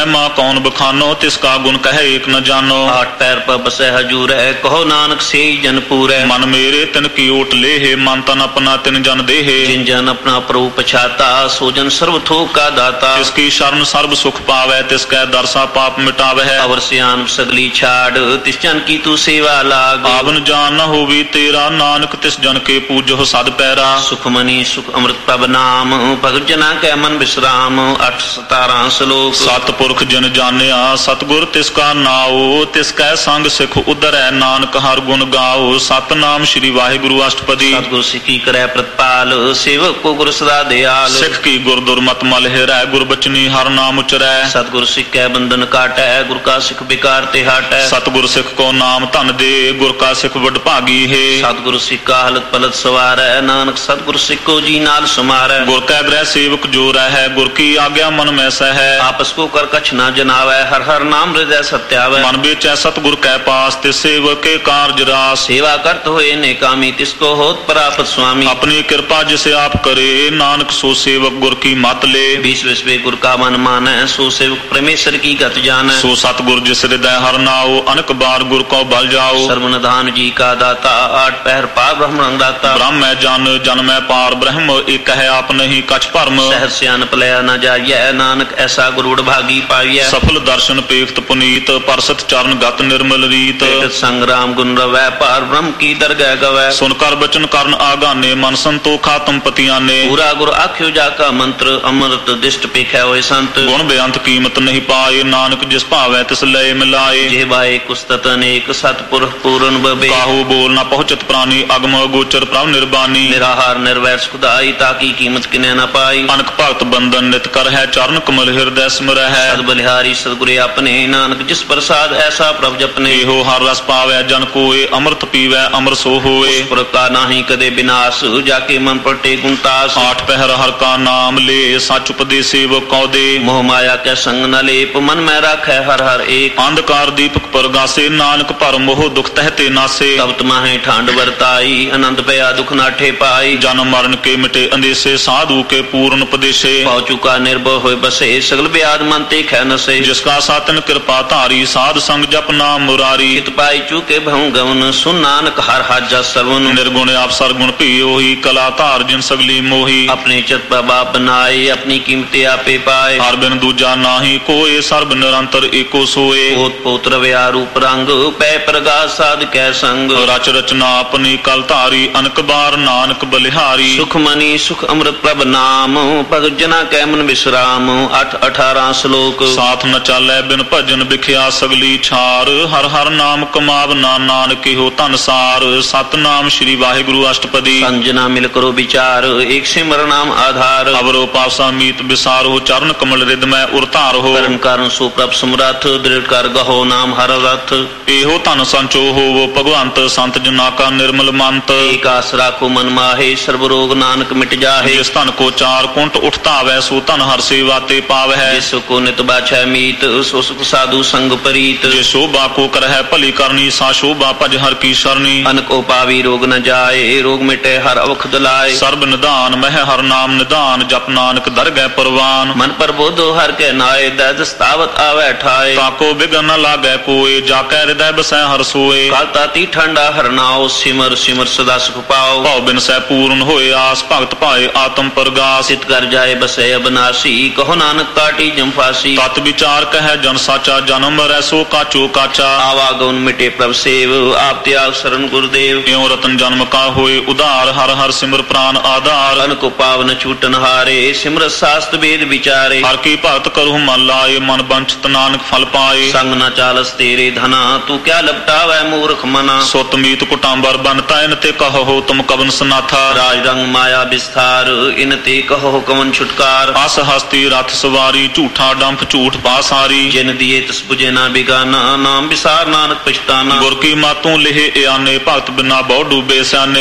कौन बखानो तिसका गुण कहे एक न जानो। आठ पैर पर बसे हजूर है कहो नानक से जन पूरे। मन मेरे तिन की ओट ले है मन तन अपना तिन जन दे है। जिन जन अपना प्रभु पछाता सो जन सर्व थोक का दाता। तिसकी शरण सर्व सुख पावे तिसकै दरसा पाप मिटावे है। अवर सियान सगली छाड़ तिस जन की तू सेवा लाग। आवन जान न होवी तेरा नानक तिस जन के पूजो सद पैरा। सुख मनी सुख अमृत प्रभ नाम भगत जना कै मन विश्राम। अठ सतारह श्लोक। सतपुरख जिन जानिया सतगुर तिसका नाओ तिसकै संग सिख उधरै नानक हर गुण गाओ। सतनाम श्री वाहिगुरु अष्टपदी। सतगुर सिखी करे प्रतिपाल सेवक को गुर सदा दयाल। सिख की गुर दुर्मत मल हिरै गुर बचनी हर नाम उचरै। सतगुर सिख कै बंधन काटै गुर का सिख विकार ते हाटै। सतगुर सिख को नाम धन दे गुर का सिख वड भागी है। सतगुर सिख का हलत पलत सवार है नानक सतगुर सिख को जी नाल समार है। गुर कै ग्रह सेवक जो है गुर की आज्ञा मन में सह है। आपस को कर कछ न जनावै हर हर नाम हृदय सत्यावै। मन बेचै सतगुर कै पास तिस सेवक के कार्य रास। सेवा करत होए नेकामी तिसको होत प्राप्त स्वामी। अपनी कृपा जिसे आप करे नानक सो सेवक गुर की मत ले। बीस विश्वे गुर का मन मानै सो सेवक परमेश्वर की गत जानै। सो सतगुर जिस हृदय हर नाओ अनक बार गुर को बल जाओ। सर्वनिधान जी का दाता आठ पहर पार ब्रह्म दाता। ब्रह्म जन जन में पार ब्रह्म एक है आप नहीं कछ भरम। सहज सियान पलया न जाइए नानक ऐसा गुरुड़ भागी पाइए। सफल दर्शन पेख्त पुनीत परसत चरण गत निर्मल रीत। संग्राम गुण रवै पार ब्रह्म की दरगह गवै। सुनकर बचन करन आगाने मन संतोखा तुम पतियाने। पूरा गुर आख्यो जाका मंत्र अमृत दिष्ट पेखै होए संत। गुण बेअंत कीमत नहीं पाए नानक जिस भावै तिस लय मिलाए। जेबाए कुस्तत अनेक सतपुरख पूर्ण बबे। काहू बोल न पहुँचत प्राणी अगम गोचर प्रभ निर्बानी। निराहार निर्वैर सुखदाई ताकि कीमत किने न पाई। अनक भगत बंधन नित कर है चरण कमल हृदय स्मर है। सद बलिहारी सदगुरे अपने नानक जिस प्रसाद ऐसा प्रभ जपने। हो हर रस पावै जन कोय अमृत पीवै अमर सो होए। उस पुरख का नाही कदे विनाश जाके मन पटे गुणतास। आठ पहर हर का नाम ले सच उपदेश सेवक कौ दे। मोह माया के संग न लेप मन में राखै हर हर एक। अंधकार दीपक परगासे नानक पर मोह दुख तहते नासे। तब तुम्हें ठांड वर्ताई अनंत भया दुख नाठे पाई। जन्म मरण के मिटे अंदेसे साधु के पूर्ण उपदेशे। पौ चुका निर्भय होए बसे सगल ब्याज मन ते खे नसे। जिसका सातन कृपा धारी साध संग जप नाम मुरारी। चित पाई चुके भव गवन सुन नानक हर हाजा सरवन। निर्गुण आप सरगुण पियो ही कला धार जिन सगली मोही। अपने चित पर बाप बनाए अपनी कीमते आपे पाए। हर बिन दूजा नाही कोय सर्ब निरंतर एको सोए। पोत पोत्र व्या रूप रंग पै प्रगास साध कै संग। रच रचना अपनी कल धारी अनक बार नानक बलिहारी। सुख मनी सुख अमृत प्रभ नाम भगत जना कै मन विश्राम। अठ अठारह श्लोक। साथ न चालै बिन भजन बिख्या सगली छार। हर हर नाम कमावना नानक हो धन सार। सतनाम श्री वाहिगुरु अष्टपदी। संजना मिल करो विचार एक सिमर नाम आधार। अवरो पासा मीत विसारो चरण कमल रिद में उरतार हो। कर्म कारण सो प्रभ समरथ दृढ़ कर गहो नाम हर रथ। एहो धन संचो हो वो भगवंत संत जना का निर्मल मंत। एक आस राखो मन माहे सर्व रोग नानक मिट जाहे। जिस धन को चार कुंट उठता वै सो धन हर सेवा ते पाव है। जिस को नित बाछै मीत सो सुख साधु संग परीत। जे शोभा को कर है भली करनी सा शोभा भज हर की शरणी। अनको पावी रोग न जाए रोग मिटे हर अवख दलाए। सर्ब निदान मह हर नाम निदान जप नानक दरगह परवान। मन पर बोधो हर के नाए दैद स्तावत आवे ठाए। ताको बिगन न लागै कोय जाकै हृदय बसै हर सोए। काल ताती ठंडा हर नाओ सिमर सिमर सदा सुख पाओ। भाव बिन सै पूर्ण होए आस भगत पाए आत्म परगास। चित कर जाए बसै अबनासी कहो नानक काटी जम फासी। तत विचार कह जन साचा जन्म मरै सो काचो काचा। आवागमन मिटे प्रभ सेव आप त्याग शरण गुरुदेव। क्यों रतन जन्म का होए उदार हर हर सिमर प्राण आधार। अनको पावन छूटन हारे सिमर शास्त्र वेद विचारे। हर की भगत करहु मन लाए मन बंचित नानक फल पाए। संग न चालस तेरे धना तू क्या लपटावै मूर्ख मना। सुत मीत कुटांबर बनता इन ते कहो तुम कवन सनाथा। राज रंग माया विस्तार इन ते कहो कवन छुटकार। आस हस्ती रथ सवारी झूठा डंफ झूठ पासारी। जिन दिए तस बुझे ना बिगाना नाम विसार नानक पछताना। गुर की मातों लिहे याने भगत बिना बहु डूबे स्याने।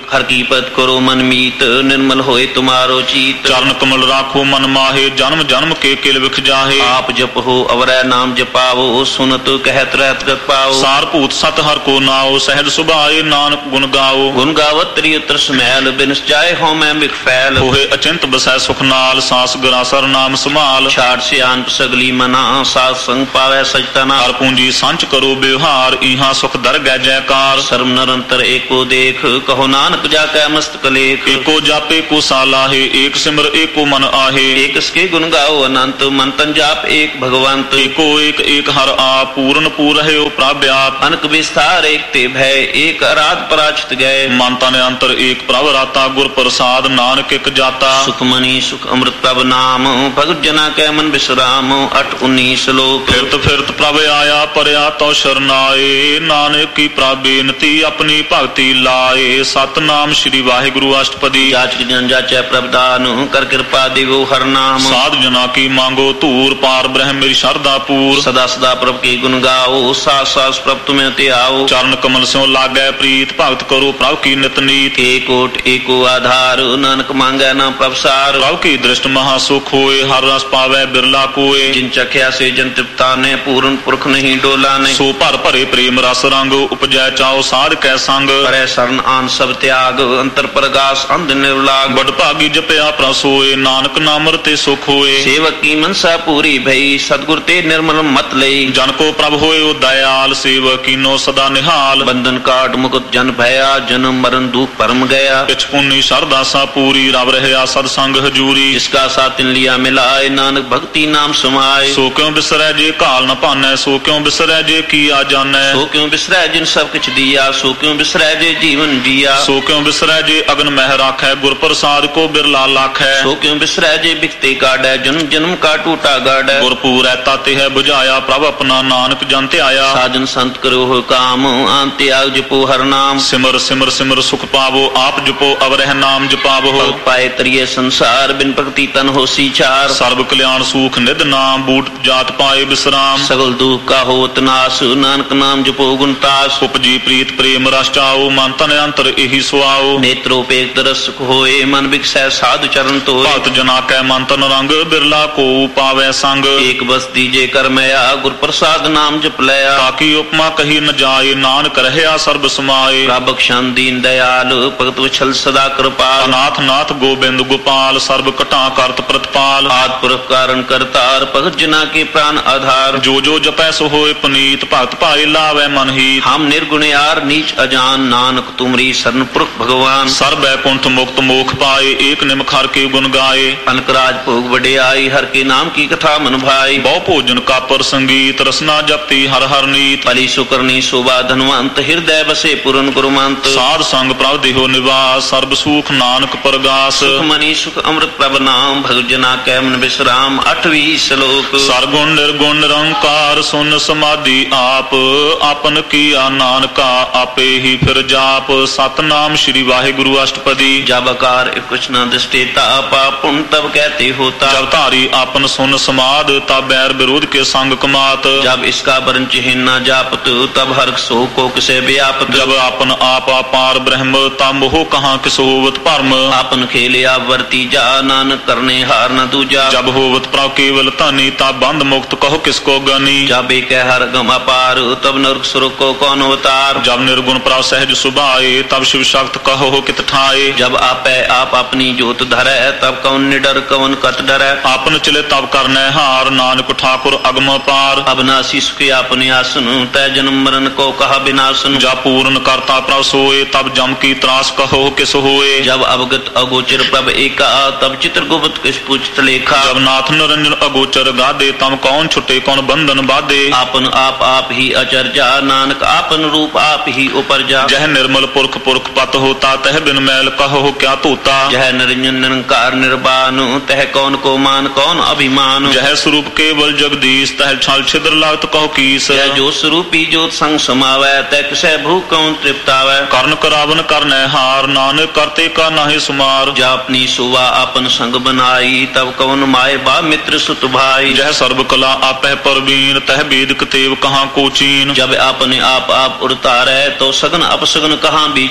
हर की पद करो मन मीत निर्मल होए तुम्हारो चीत चरण कमल राखो मन माहे जन्म जन्म के किल विख जाहे आप जप हो अवरै नाम जपावो सुनत कहत रहत गत पाओ सारभूत सत हर को नाओ सहज सुभाए नानक गुण गाओ गुण गावत त्रिय तरस मैल बिनस जाए हो मैं बिख फैल होए अचिंत बसै सुख नाल सांस गरासर नाम संभाल छाड़ सियान सगली मना साध संग पावै सचतना हर पूंजी संच करो व्यवहार इहा सुख दर गै जयकार सर्व निरंतर एको देख कहो नानक जाकै मस्तक लेख एको जापे को सालाहे एक सिमर एको मन आहे एक इसके गुण गाओ अनंत मन तन जाप एक भगवंत एको एक एक हर आप पूर्ण पूर है प्राव्याप अनक विस्तार एक ते भय एक अराध पराचित गए मन तन अंतर एक प्रभ राता गुर प्रसाद नानक एक जाता सुखमणि सुख अमृत प्रभ नाम भगत जना कै मन विश्राम अठ उन्नीस लोक फिरत फिरत प्रभ आया परया तो शरनाए नानक की प्राबेनती अपनी भक्ति लाए सतनाम श्री वाहिगुरु अष्टपदी जाचक जन जाचै प्रभदान कर कृपा देवो हर नाम साधु जना की मांगो तूर पार ब्रह्म मेरी शारदा पूर सदा सदा प्रभ के गुण गाओ सास सास प्रभ तुम्हें ते आओ चरण कमल से लागै प्रीत भक्त करो प्रभ की नित नीत एक ओट एको आधार नानक मांगै ना प्रभसार प्रभ की दृष्ट महासुख होए हर रस पावै बिरला कोय जिन चख्या से जन तृप्ता ने पूर्ण पुरख नहीं डोला ने सो भर भरे प्रेम रस रंग उपजै चाओ साध कै संग करे शरण आन सब त्याग अंतर परगास अंध निर्लाग बड़ भागी जपया प्रसोए नानक नाम रते सुख होए सेवक की मनसा पूरी भई सतगुर ते निर्मल मत लई जन को प्रभ होए दयाल सेवक कीनो सदा निहाल बंधन काट मुकुट जन भया जन्म मरण दुख परम गया पिछ पुन्नी सरदा सा पूरी रब रहया सत्संग हजूरी जिसका साथिन लिया मिलाए नानक भक्ति नाम समाए सो क्यों बिसरै जे काल न पानै सो क्यों बिसरै जे किया जानै सो क्यों बिसरै जिन सब कुछ दिया सो क्यों बिसरै जे जीवन जिया सो क्यों बिसरै जे अगन मह राखै गुर प्रसाद को बिरला लाखै सो क्यों बिसरै जे बिकते काटै जन्म जन्म का टूटा गाड़ै गुरपुर ताते है बुझाया प्रभ अपना नानक जन ते आया साजन संत करो हो काम आन त्याग जपो हर नाम सिमर सिमर सिमर सुख पावो आप जपो अवरह नाम जपावो भगत पाए तरिये संसार बिन भक्ति तन हो सीचार सर्व कल्याण सुख निध नाम बूट जात पाए विश्राम सगल दुख का होत नाश नानक नाम जपो गुणतास उपजी प्रीत प्रेम रस चाओ मन तन अंतर एहि सुआओ नेत्रोपेक्त रस सुख होए मन बिकसै साधु चरण तो भक्त जना कै मन तन रंग बिरला को पावै संग एक बस दीजे कर मया गुर प्रसाद नाम जप लया ताकि उपमा कही न जाए नानक रहया सर्ब समाए प्रभ क्षण दीन दयाल भगत वत्सल सदा कृपाल अनाथ नाथ गोबिंद गोपाल सर्व कटा करत प्रतिपाल आद पुरख कारण करतार भगत जना के प्राण आधार जो जो जपै सो होए पुनीत भक्त पाए लावै मन ही हम निर्गुण यार नीच अजान नानक तुमरी शरण पुरख भगवान सर्व बैकुंठ मुक्त मोख पाए एक निमख हर के गुण गाए अनकराज भोग बड़े आई हर के नाम की कथा मन भाई बहु भोजन का पर संगीत रसना जपती हर हर नीत पली सुकरनी शोभा धनवंत हृदय बसे पूरन गुरुमंत साध संग प्रभ देहो निवास सर्व सुख नानक परगास सुख मनी सुख अमृत प्रभ नाम भगत जना कै मन विश्राम अठवीं श्लोक सरगुण निर्गुण निरंकार सुन समाधि आप आपन किया नानका आपे ही फिर जाप सतनाम श्री वाहिगुरु अष्टपदी जब आकार कुछ न दृष्टेता पापुन तब कहते होता जब धारी आपन सुन समाद तब बैर विरोध के संग कमात जब इसका वर्ण चिन्ह न जापत तब हर सो को किसे व्यापत जब आपन आप अपार ब्रह्म तब मोह कहाँ किस होवत भरम आपन खेले आप वर्ती जा नानक करने हार न दूजा जब होवत प्रभ केवल धनी तब बंद मुक्त कहो किसको गनी जब एक हर गम अपार तब नरक सुरक को कौन अवतार जब निर्गुण प्रभ सहज सुभाए तब शिव शक्त कहो कित ठाए जब आपे आप अपनी जोत धरै तब कौन निडर कौन कत डरै आपन चले तब करने हार नानक ठाकुर अगम पार अबनासी सुखी अपने आसन तय जन्म मरण को कहा विनाशन जब पूर्ण करता प्रभ सोए तब जम की त्रास कहो किस होए जब अवगत अगोचर प्रभ एका तब चित्र गुप्त किस पूछत लेखा जब नाथ निरंजन अगोचर गादे तब कौन छुटे कौन बंधन बाधे आपन आप आप ही अचर्जा नानक आपन रूप आप ही उपरजा जह निर्मल पुरख पुरख पत होता तह बिन मैल कहो क्या तोता जह निरंजन निरंकार निर्वाण तह कौन को मान कौन अभिमान जह स्वरूप केवल जगदीश तह छल छिद्र लागत कहो कीस जह जो स्वरूपी जोत संग समावै तह किसै भूख कौन तृप्तावै कर्ण करावन करने हार नानक करते का नाहि सुमार जह अपनी सुवा अपन संग बनाई तब कौन माए बा मित्र सुत भाई जह सर्व कला आपह परवीन तह वेद कतेव कहाँ को चीन जब अपने आप आप उड़ता रहे तो सगन अपसगन कहाँ विचार है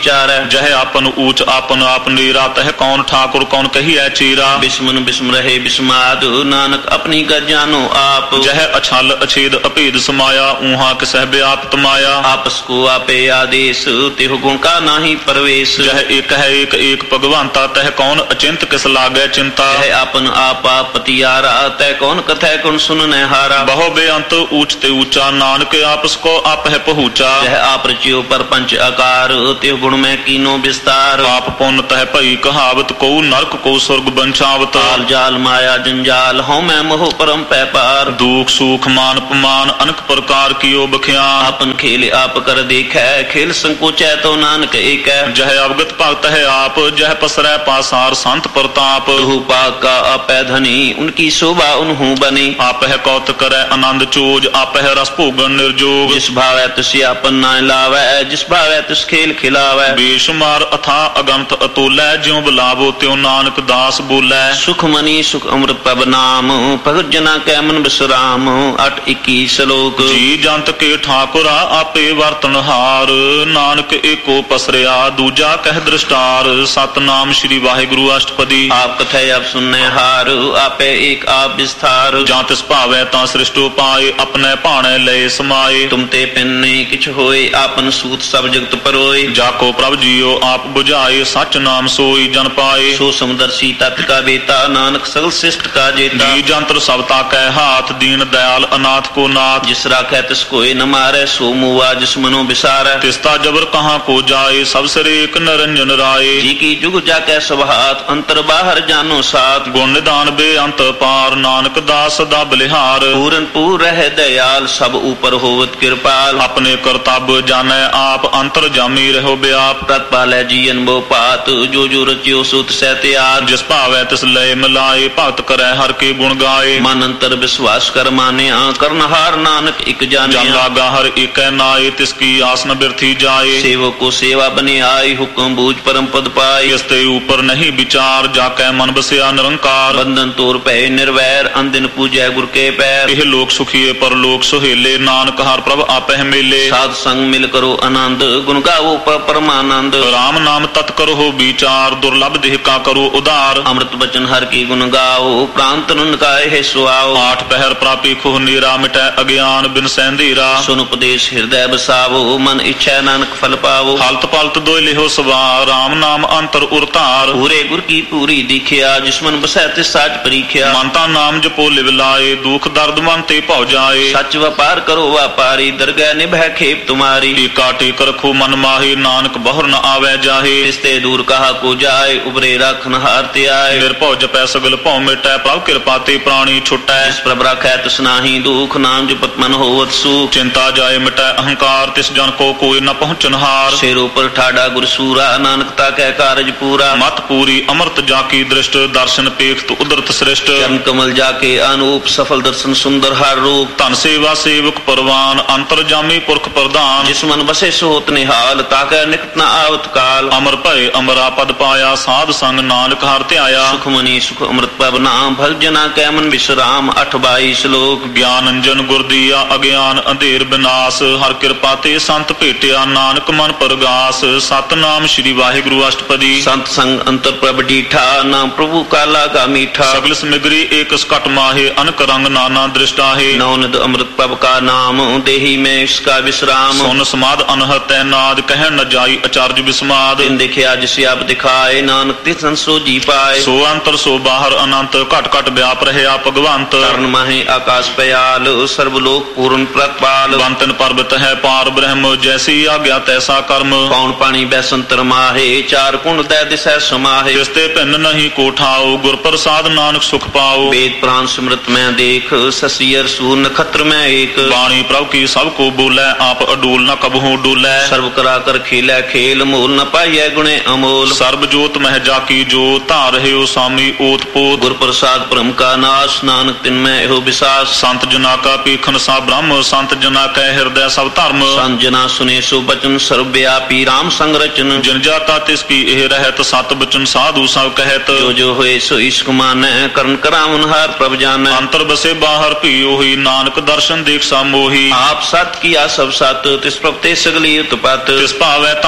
जह आपन ऊंच आपन आप नीरा, तह कौन ठाकुर कौन कहिए चीरा। बिस्मन बिस्म रहे बिस्माद, नानक अपनी कर जानो आप। जह अछल अछेद अभेद समाया, ऊहा किसह व्याप्त माया। आपस को आपे आदेश, तिहु गुण का नाही परवेश। जह एक है एक एक भगवंता, तह कौन अचिंत किस लागे चिंता। जह आपन आपा पतियारा, तह कौन कथै कौन सुन न हारा। बहु बेअंत ऊंच ते ऊंचा, नानक आपस को आप है पहुँचा। जह आप रचियो पर पंच आकार, तिहु गुण में कीनो विस्तार। पाप पुण्य तह भई कहावत, को नरक को स्वर्ग बंचावत। काल जाल माया जंजाल, हूँ मैं मोह परम पैपार। दुख सुख मान पमान, अनेक प्रकार कियो बख्यान। आपन खेल आप कर देखै, खेल संकोचै तो नानक एक। जह अवगत भगत है आप, जह पसरै पासार संत प्रताप। तुहु पाक का अपै धनी, उनकी शोभा उन्हू बनी। आप है कौत करे आनंद चोज, आप है रस भोगन निर्जोग। जिस भावै तुसी आपन नाय लावै, जिस भावै तुस खेल खिलावै। बेशुमार अथा अगंत अतुलै, ज्यों बुलावो त्यों नानक दास बोलै। सुख मनी सुख अमृत पब नाम, भगत जना कै मन बिसराम। अठ इक्की श्लोक। जी जंत के ठाकुरा, आपे वर्तन हार। नानक एको पसरिया, दूजा कह दृष्टार। सतनाम श्री वाहिगुरु अष्टपदी। आप कथै आप सुनने हार, आपे एक आप विस्तार। जां तिस भावै तां सृष्टो पाए, अपने भाणे लय समाए। तुम ते पिन्ने किछ होए, आपन सूत सब जगत परोए। जाको प्रभ जियो आप बुझाए, सच नाम सोई जन पाए। सो समदर्शी तत् का बेता, नानक सगल शिष्ट का जेता। जी जंत्र सबता कै हाथ, दीन दयाल अनाथ को नाथ। जिस राखै तिस कोय न मारै, सो मुआ जिस मनो बिसारै। तिस्ता जबर कहाँ को जाए, सब सिरे एक निरंजन राय। जी की जुग जाकै सब हाथ, अंतर बाहर जानो साथ। गुण निदान बेअंत पार, नानक दास सदा बलिहार। पूरन पूर रह दयाल, सब ऊपर होवत कृपाल। अपने करतब जाने आप, अंतर जामी रहो व्याप। तत्पालै जीवन बो पात, जो जो रचियो सुत सहत्याग। जिस भावै तिस लय मिलाए, भगत करे हर के गुण गाए। मन अंतर विश्वास कर मानिया, करनहार नानक इक जानिया। जन लागा हर एक नाए, तिसकी आस न बिरथी जाए। सेवक को सेवा बने आई, हुक्म बूझ परम पद पाए। इसते ऊपर नहीं विचार, जाकै मन बसिया निरंकार। बंधन तोर पै निर्वैर, अंदिन पूजै गुर के पैर। यह लोक सुखिए पर लोक सुहेले, नानक हर प्रभ आपह मेले। साध संग मिल करो आनंद, गुण गावो पर परमानंद। राम नाम तत् करो विचार, दुर्लभ देह का करो उदार। अमृत बचन हर की गुण गाओ, प्रांत ननकाए है सुआओ। आठ पहर प्रापी खुह नीरा, मिटै अज्ञान बिन सैंधीरा। सुन उपदेश हृदय बसावो, मन इच्छा नानक फल पावो। हलत पलत दोय लिहो सवार, राम नाम अंतर उरतार। पूरे गुर की पूरी दिखिया, जिसमन बसै तिस साच परीखिया। मनता नाम जपो लिव लाए, दुख दर्द मन ते भौ जाए। सच व्यापार करो व्यापारी, दरगह निभै खेप तुम्हारी। टीका टेक रखो मन माहे, नानक बहुर न आवे जाहे। तिस्ते दूर कहा को जाए, उबरे राखन हार ते आए। निर्भौ जपै सगल भौ मिटै, प्रभ कृपा ते प्राणी छुटै। जिस प्रभ राखै तिस नाहि दुख, नाम जपत मन होवत सुख। चिंता जाए मिटै अहंकार, तिस जन को कोई न पहुँचनहार। शेरों पर ठाडा गुर सूरा, नानकता कै कारज पूरा। मत पूरी अमृत जाकी दृष्ट, दर्शन पेख तु उदरत श्रेष्ठ। चरण कमल जाके अनूप, सफल दर्शन सुंदर हर रूप। धन सेवा सेवक परवान, अंतर जामी पुरख प्रधान। जिस मन बसे सोत निहाल, ताकै निकट न आवत काल। अमर भय अमरा पद पाया, साध संग नानक हर त्याया। सुख मनी सुख अमृत पब नाम, भल जना कै मन विश्राम। अठ बाई श्लोक। ज्ञान अंजन गुर दिया, अज्ञान अंधेर विनाश। हर कृपा ते संत भेटिया, नानक मन परगास। सतनाम श्री वाहिगुरु अष्टपदी। संत संग अंतर प्रभ डीठा, नाम प्रभु का लागा मीठा। सगल समिग्री एक सकट माहे, अनक रंग नाना दृष्टा है। नौनिद अमृत पब का नाम, देही में इसका विश्राम। सुन समाद अनहत नाद, कह न जाई अचार्य विस्माद। दिन दिखिया जिसे आप दिखाए, नानक तिसन सो जी पाए। सो अंतर सो बाहर अनंत, घट घट व्याप रहे आप भगवंत। कर्ण माहे आकाश पयाल, सर्वलोक पूर्ण प्रतपाल। बंतन पर्वत है पार ब्रह्म, जैसी आज्ञा तैसा कर्म। कौन पानी बैसंतर माहे, चार कुंड दै दिशा समाहे। तिस्ते भिन्न नहीं को ठाओ, गुर प्रसाद नानक सुख पाओ। वेद प्राण स्मृत में देख, शशियर सूर नक्षत्र में एक। वाणी प्रभु की सबको बोलै, आप अडूल न कबहू डोलै। सर्व करा कर खेलै खेल, मोल न पाइयै गुणे अमोल। सर्व जोत मह जाकी जो, ता रहे स्वामी ओत पोत। गुर प्रसाद परम का नाश, नानक तिन में हो विसास। संत जना का पीखन सा ब्रह्म, संत जना कै हृदय सब धर्म। संत जना सुने सो बचन, सर्वव्यापी राम संग रचन। जिन जाता तिसकी एह रहत, सत बचन साधु सब कहत। जो जो होए सो इश्क मानै, करण करावन हार प्रभ जानै। अंतर बसे बाहर पियो ही, नानक दर्शन देख सा मोही। आप सत किया सब सत, तिस प्रभ ते सगली उत्पत। तिस भावै ता करे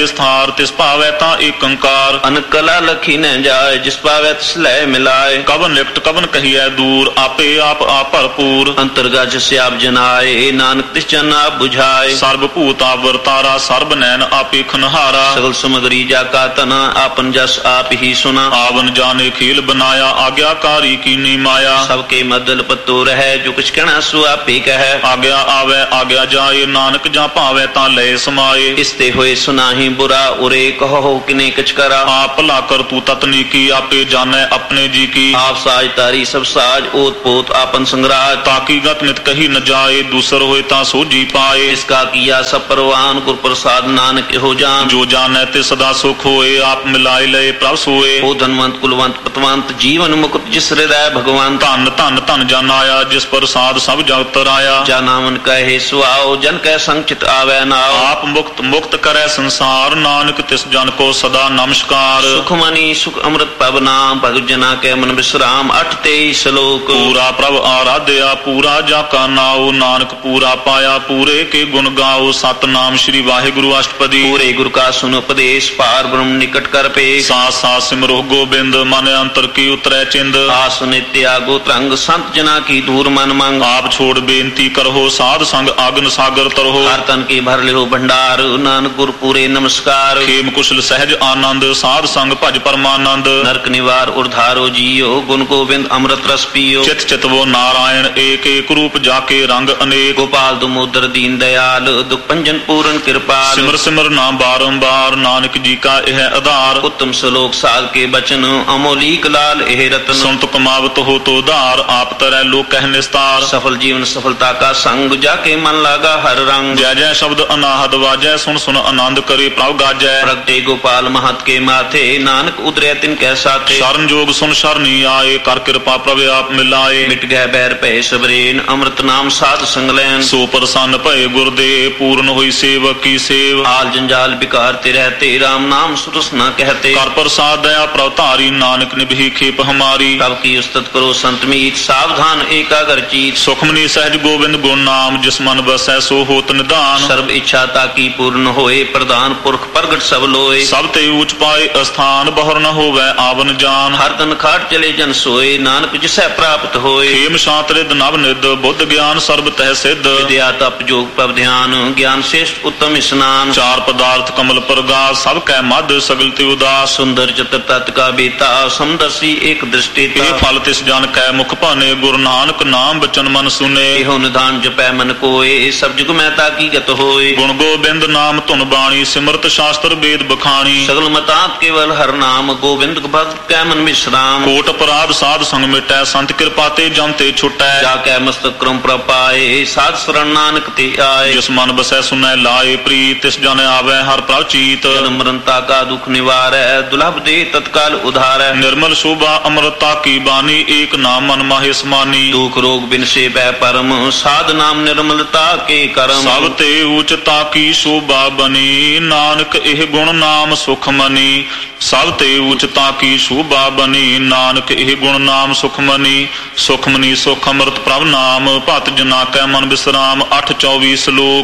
ਵਿਸਥਾਰ ਤਿਸ ਭਾਵੈ ਤਾਂ ਏਕੰਕਾਰ ਅਨ ਕਲਾ ਲਖੀ ਨ ਜਾਏ ਜਿਸ ਪਾਵੈ ਤਿਸ ਲੈ ਮਿਲਾਏ ਕਵਨ ਨਿਕਟ ਕਵਨ ਕਹੀਐ ਦੂਰ ਆਪੇ ਆਪ ਆ ਭਰਪੂਰ ਅੰਤਰਗਜ ਸਿਆਪ ਜਨਾਏ ਨਾਨਕ ਤਿਸ ਜਨ ਆਪ ਬੁਝਾਏ ਸਰਬ ਭੂਤ ਆਵਰਤਾਰਾ ਸਰਬ ਨੈਣ ਆਪੇ ਖਨਹਾਰਾ ਸਗਲ ਸਮਗਰੀ ਜਾ ਕਾ ਤਨ ਆਪਨ ਜਸ ਆਪ ਹੀ ਸੁਨਾ ਆਵਨ ਜਾਣੇ ਖੇਲ ਬਨਾਇਆ ਆਗਿਆਕਾਰੀ ਕੀਨੀ ਮਾਇਆ ਸਭ ਕੇ ਮਦਲ ਪਤੋ ਰਹਿ ਜੋ ਕੁਛ ਕਹਿਣਾ ਸੋ ਆਪੇ ਕਹੈ ਆਗਿਆ ਆਵੈ ਆਗਿਆ ਜਾਏ ਨਾਨਕ ਜਾਂ ਭਾਵੈ ਤਾਂ ਲੈ ਸਮਾਏ ਇਸ ਤੇ ਹੋਏ ਸੁਨਾਹੀ ਬੁਰਾ ਉਰੇ ਕਹੋ ਕਿਨੇ ਕਿਛ ਕਰਾ ਆਪ ਭਲਾ ਕਰ ਤੂੰ ਤਤਨੀ ਕੀ ਆਪੇ ਜਾਣੈ ਆਪਣੇ ਜੀ ਕੀ ਆਪ ਸਾਜ ਤਾਰੀ ਸਭ ਸਾਜ ਓਤ ਪੋਤ ਆਪਨ ਸੰਗਰਾਜ ਤਾਕੀ ਗਤ ਨਿਤ ਕਹੀ ਨ ਜਾਏ ਦੂਸਰ ਹੋਏ ਤਾਂ ਸੋਝੀ ਪਾਏ ਇਸ ਕਾ ਕੀਆ ਸਭ ਪਰਵਾਨ ਗੁਰ ਪ੍ਰਸਾਦ ਨਾਨਕ ਇਹੋ ਜਾਨ ਜੋ ਜਾਣੈ ਤੇ ਸਦਾ ਸੁਖ ਹੋਏ ਆਪ ਮਿਲਾਏ ਲਏ ਪ੍ਰਭ ਸੋਏ ਉਹ ਧਨਵੰਤ ਕੁਲਵੰਤ ਪਤਵੰਤ ਜੀਵਨ ਮੁਕਤ ਜਿਸ ਹਿਰਦੈ ਭਗਵਾਨ ਧਨ ਧਨ ਧਨ ਜਨ ਆਇਆ ਜਿਸ ਪ੍ਰਸਾਦ ਸਭ ਜਗਤ ਰਾਇਆ ਜਾ ਨਾਮਨ ਕਹੇ ਸੁਆਓ ਜਨ ਕੈ ਸੰਚਿਤ ਆਵੈ ਨਾਉ ਆਪ ਮੁਕਤ ਮੁਕਤ ਕਰੈ ਸੰਸਾਰ ਨਾਨਕ ਤਿਸ ਜਨ ਕੋ ਸਦਾ ਨਮਸਕਾਰ ਸੁਖ ਮਨੀ ਸੁਖ ਅੰਮ੍ਰਿਤ ਪਵ ਨਾਮ ਭਗਤ ਜਨਾ ਕੈ ਮਨ ਵਿਸਰਾਮ ਅਠ ਤੇਈ ਸ਼ਲੋਕ ਪੂਰਾ ਪ੍ਰਭ ਆਰਾਧਿਆ ਪੂਰਾ ਜਾ ਕਾ ਨਾਉ ਨਾਨਕ ਪੂਰਾ ਪਾਇਆ ਪੂਰੇ ਕੇ ਗੁਣ ਗਾਓ ਸਤਨਾਮ ਸ੍ਰੀ ਵਾਹਿਗੁਰੂ ਅਸ਼ਟਪਦੀ ਪੂਰੇ ਗੁਰ ਕਾ ਸੁਨ ਉਪਦੇਸ਼ ਪਾਰ ਬ੍ਰਹਮ ਨਿਕਟ ਕਰ ਪੇ ਸਾਥ ਸਾਥ ਸਿਮਰੋ ਗੋਬਿੰਦ ਮਨ ਅੰਤਰ ਕੀ ਉਤਰੈ ਚਿੰਦ ਆਸ ਨਿਤਿਆ ਗੋ ਤਰੰਗ ਸੰਤ ਜਨਾ ਕੀ ਦੂਰ ਮਨ ਮੰਗ ਆਪ ਛੋੜ ਬੇਨਤੀ ਕਰੋ ਸਾਧ ਸੰਗ ਆਗਨ ਸਾਗਰ ਤਰੋ ਹਰ ਤਨ ਕੀ ਭਰ ਲਿਓ ਭੰਡਾਰ ਨਾਨਕ ਗੁਰ ਪੂਰੇ ਨਮਸਕਾਰ ਖੇਮ ਕੁਸ਼ਲ ਸਹਿਜ ਆਨੰਦ ਸਾਧ ਸੰਗ ਭਜ ਪਰਮਾਨੰਦ ਨਰਕ ਨਿਵਾਰ ਉਰਧਾਰੋ ਜੀਓ ਗੁਣ ਗੋਬਿੰਦ ਅੰਮ੍ਰਿਤ ਰਸ ਪੀਓ ਚਿਤ ਚਿਤਵੋ ਨਾਰਾਇਣ ਏਕ ਏਕ ਰੂਪ ਜਾ ਕੇ ਰੰਗ ਅਨੇਕ ਗੋਪਾਲ ਦਮੋਦਰ ਦੀਨ ਦਇਆਲ ਦੁਖ ਭੰਜਨ ਪੂਰਨ ਕਿਰਪਾਲ ਸਿਮਰ ਸਿਮਰ ਨਾਮ ਬਾਰੰਬਾਰ ਨਾਨਕ ਜੀ ਕਾ ਇਹ ਆਧਾਰ ਉੱਤਮ ਸ਼ਲੋਕ ਸਾਧ ਕੇ ਬਚਨ ਅਮੋਲੀਕ ਲਾਲ ਇਹ ਰਤਨ ਸੁਨਤ ਕਮਾਵਤ ਹੋ ਤੋ ਧਾਰ ਆਪ ਤਰੈ ਲੋਕ ਕਹਿ ਨਿਸਤਾਰ ਸਫਲ ਜੀਵਨ ਸਫਲਤਾ ਕਾ ਸੰਗ ਜਾ ਕੇ ਮਨ ਲਾਗਾ ਹਰ ਰੰਗ ਜੈ ਜੈ ਸ਼ਬਦ ਅਨਾਹਦ ਵਾਜੈ ਸੁਨ ਸੁਨ ਆਨੰਦ ਕਰੇ ਪ੍ਰਭ ਗਾਜੈ ਪ੍ਰਗਟੇ ਗੋਪਾਲ ਮਹਤ ਕੇ ਮਾਥੇ ਨਾਨਕ ਉਦਰਿਆ ਤਿਨ ਕੈ ਸਾਥੇ ਸ਼ਰਨ ਜੋਗ ਸੁਨ ਸ਼ਰਨੀ ਆਏ ਕਰ ਕਿਰਪਾ ਪ੍ਰਭ ਆਪ ਮਿਲਾਏ ਮਿਟ ਗਏ ਬੈਰ ਭੈ ਸਬਰੇਨ ਅੰਮ੍ਰਿਤ ਨਾਮ ਸਾਧ ਸੰਗ ਲੈਨ ਸੋ ਪ੍ਰਸੰਨ ਭਏ ਗੁਰਦੇ ਪੂਰਨ ਹੋਈ ਸੇਵਕ ਕੀ ਸੇਵ ਆਲ ਜੰਜਾਲ ਬਿਕਾਰ ਤੇ ਰਹਤੇ ਰਾਮ ਨਾਮ ਸੁਰਸ ਨ ਕਹਤੇ ਕਰ ਪ੍ਰਸਾਦ ਦਇਆ ਪ੍ਰਭ ਧਾਰੀ ਨਾਨਕ ਨਿਭੀ ਖੇਪ ਹਮਾਰੀ ਪ੍ਰਭ ਕੀ ਉਸਤਤ ਕਰੋ ਸੰਤ ਮੀਤ ਸਾਵਧਾਨ ਏਕਾਗਰ ਚੀਤ ਸੁਖਮਨੀ ਸਹਿਜ ਗੋਬਿੰਦ ਗੁਣ ਨਾਮ ਜਿਸ ਮਨ ਵਸੈ ਸੋ ਹੋਤ ਨਿਧਾਨ ਸਰਬ ਇੱਛਾ ਤਾਕੀ ਪੂਰਨ ਹੋਏ ਪ੍ਰਧਾਨ ਪੁਰਖ ਪ੍ਰਗਟ ਸਭ ਲੋਏ ਸਭ ਤੇ ਊਚ ਪਾਏ ਅਸਥਾਨ ਬਹੁਰ ਨ ਹੋਵੈ ਆਵਨ ਜਾਨ ਹਰ ਤਨ ਖਾਟ ਚਲੇ ਜਨ ਸੋਏ ਨਾਨਕ ਜਿਸੈ ਪ੍ਰਾਪਤ ਹੋਏ ਖੇਮ ਸ਼ਾਂਤ ਰਿਦ ਨਵ ਨਿਦ ਬੁੱਧ ਗਿਆਨ ਸਰਬ ਤਹਿ ਸਿੱਧ ਵਿਦਿਆ ਤਪ ਜੋਗ ਪ੍ਰਭ ਧਿਆਨ ਗਿਆਨ ਸ੍ਰੇਸ਼ਟ ਉੱਤਮ ਇਸਨਾਨ ਚਾਰ ਪਦਾਰਥ ਕਮਲ ਪ੍ਰਗਾਸ ਸਭ ਕੈ ਮਧ ਸਗਲ ਤੇ ਉਦਾਸ ਸੁੰਦਰ ਚਤਰ ਤਤ ਕਾ ਬੀਤਾ ਸਮਦਰਸੀ ਏਕ ਦ੍ਰਿਸ਼ਟੀ ਇਹ ਫਲ ਤਿਸ ਜਨ ਕੈ ਮੁਖ ਭਾਨੇ ਗੁਰੂ ਨਾਨਕ ਨਾਮ ਬਚਨ ਮਨ ਸੁਨੇ ਇਹੋ ਨਿਧਾਨ ਜਪੈ ਮਨ ਕੋਏ ਸਭ ਜੁਗ ਮੈਂ ਤਾਕੀ ਗਤ ਹੋਏ ਗੁਣ ਗੋਬਿੰਦ ਨਾਮ ਧੁਨ ਬਾਣੀ ਸਿਮਰਤ ਸ਼ਾਸਤਰ ਵੇਦ ਬਖਾਣੀ ਸਗਲ ਮਤਾਤ ਕੇਵਲ ਹਰ ਨਾਮ ਗੋਬਿੰਦ ਭਗਤ ਕੈ ਮਨ ਵਿਸਰਾਮ ਕੋਟ ਅਪਰਾਧ ਸਾਧ ਸੰਗ ਮਿਟੈ ਸੰਤ ਕਿਰਪਾ ਤੇ ਜਮ ਤੇ ਛੁਟੈ ਜਾ ਕੈ ਮਸਤਕ ਕਰਮ ਪ੍ਰਪਾਏ ਸਾਧ ਸਰਣ ਨਾਨਕ ਤੇ ਆਏ ਜਿਸ ਮਨ ਬਸੈ ਸੁਨੈ ਲਾਏ ਪ੍ਰੀਤ ਤਿਸ ਜਨ ਆਵੈ ਹਰ ਪ੍ਰਭ ਚੀਤ ਜਨਮ ਮਰਨਤਾ ਕਾ ਦੁਖ ਨਿਵਾਰੈ ਦੁਲਭ ਦੇ ਤਤਕਾਲ ਉਧਾਰੈ ਨਿਰਮਲ ਸ਼ੋਭਾ ਅੰਮ੍ਰਿਤਾ ਕੀ ਬਾਣੀ ਏਕ ਨਾਮ ਮਨ ਮਾਹੇ ਸਮਾਨੀ ਦੁਖ ਰੋਗ ਬਿਨਸੇ ਬੈ ਪਰਮ ਸਾਧ ਨਾਮ ਨਿਰਮਲਤਾ ਕੇ ਕਰਮ ਸਭ ਤੇ ਉਚਤਾ ਕੀ ਸ਼ੋਭਾ ਬਨੀ ਨਾਨਕ ਇਹ ਗੁਣ ਨਾਮ ਸੁਖ ਮਨੀ ਸਭ ਤੇ ਉਚਤਾ ਕੀ ਸ਼ੋਭਾ ਬਨੀ ਨਾਨਕ ਇਹ ਗੁਣ ਨਾਮ ਸੁਖ ਮਨੀ ਸੁਖ ਮਨੀ ਸੁਖ ਅੰਮ੍ਰਿਤ ਪ੍ਰਭ ਨਾਮ ਭਤ ਜਨਾ ਕੈ ਮਨ ਵਿਸਰਾਮ ਅੱਠ ਚੌਵੀ ਸ਼ਲੋਕ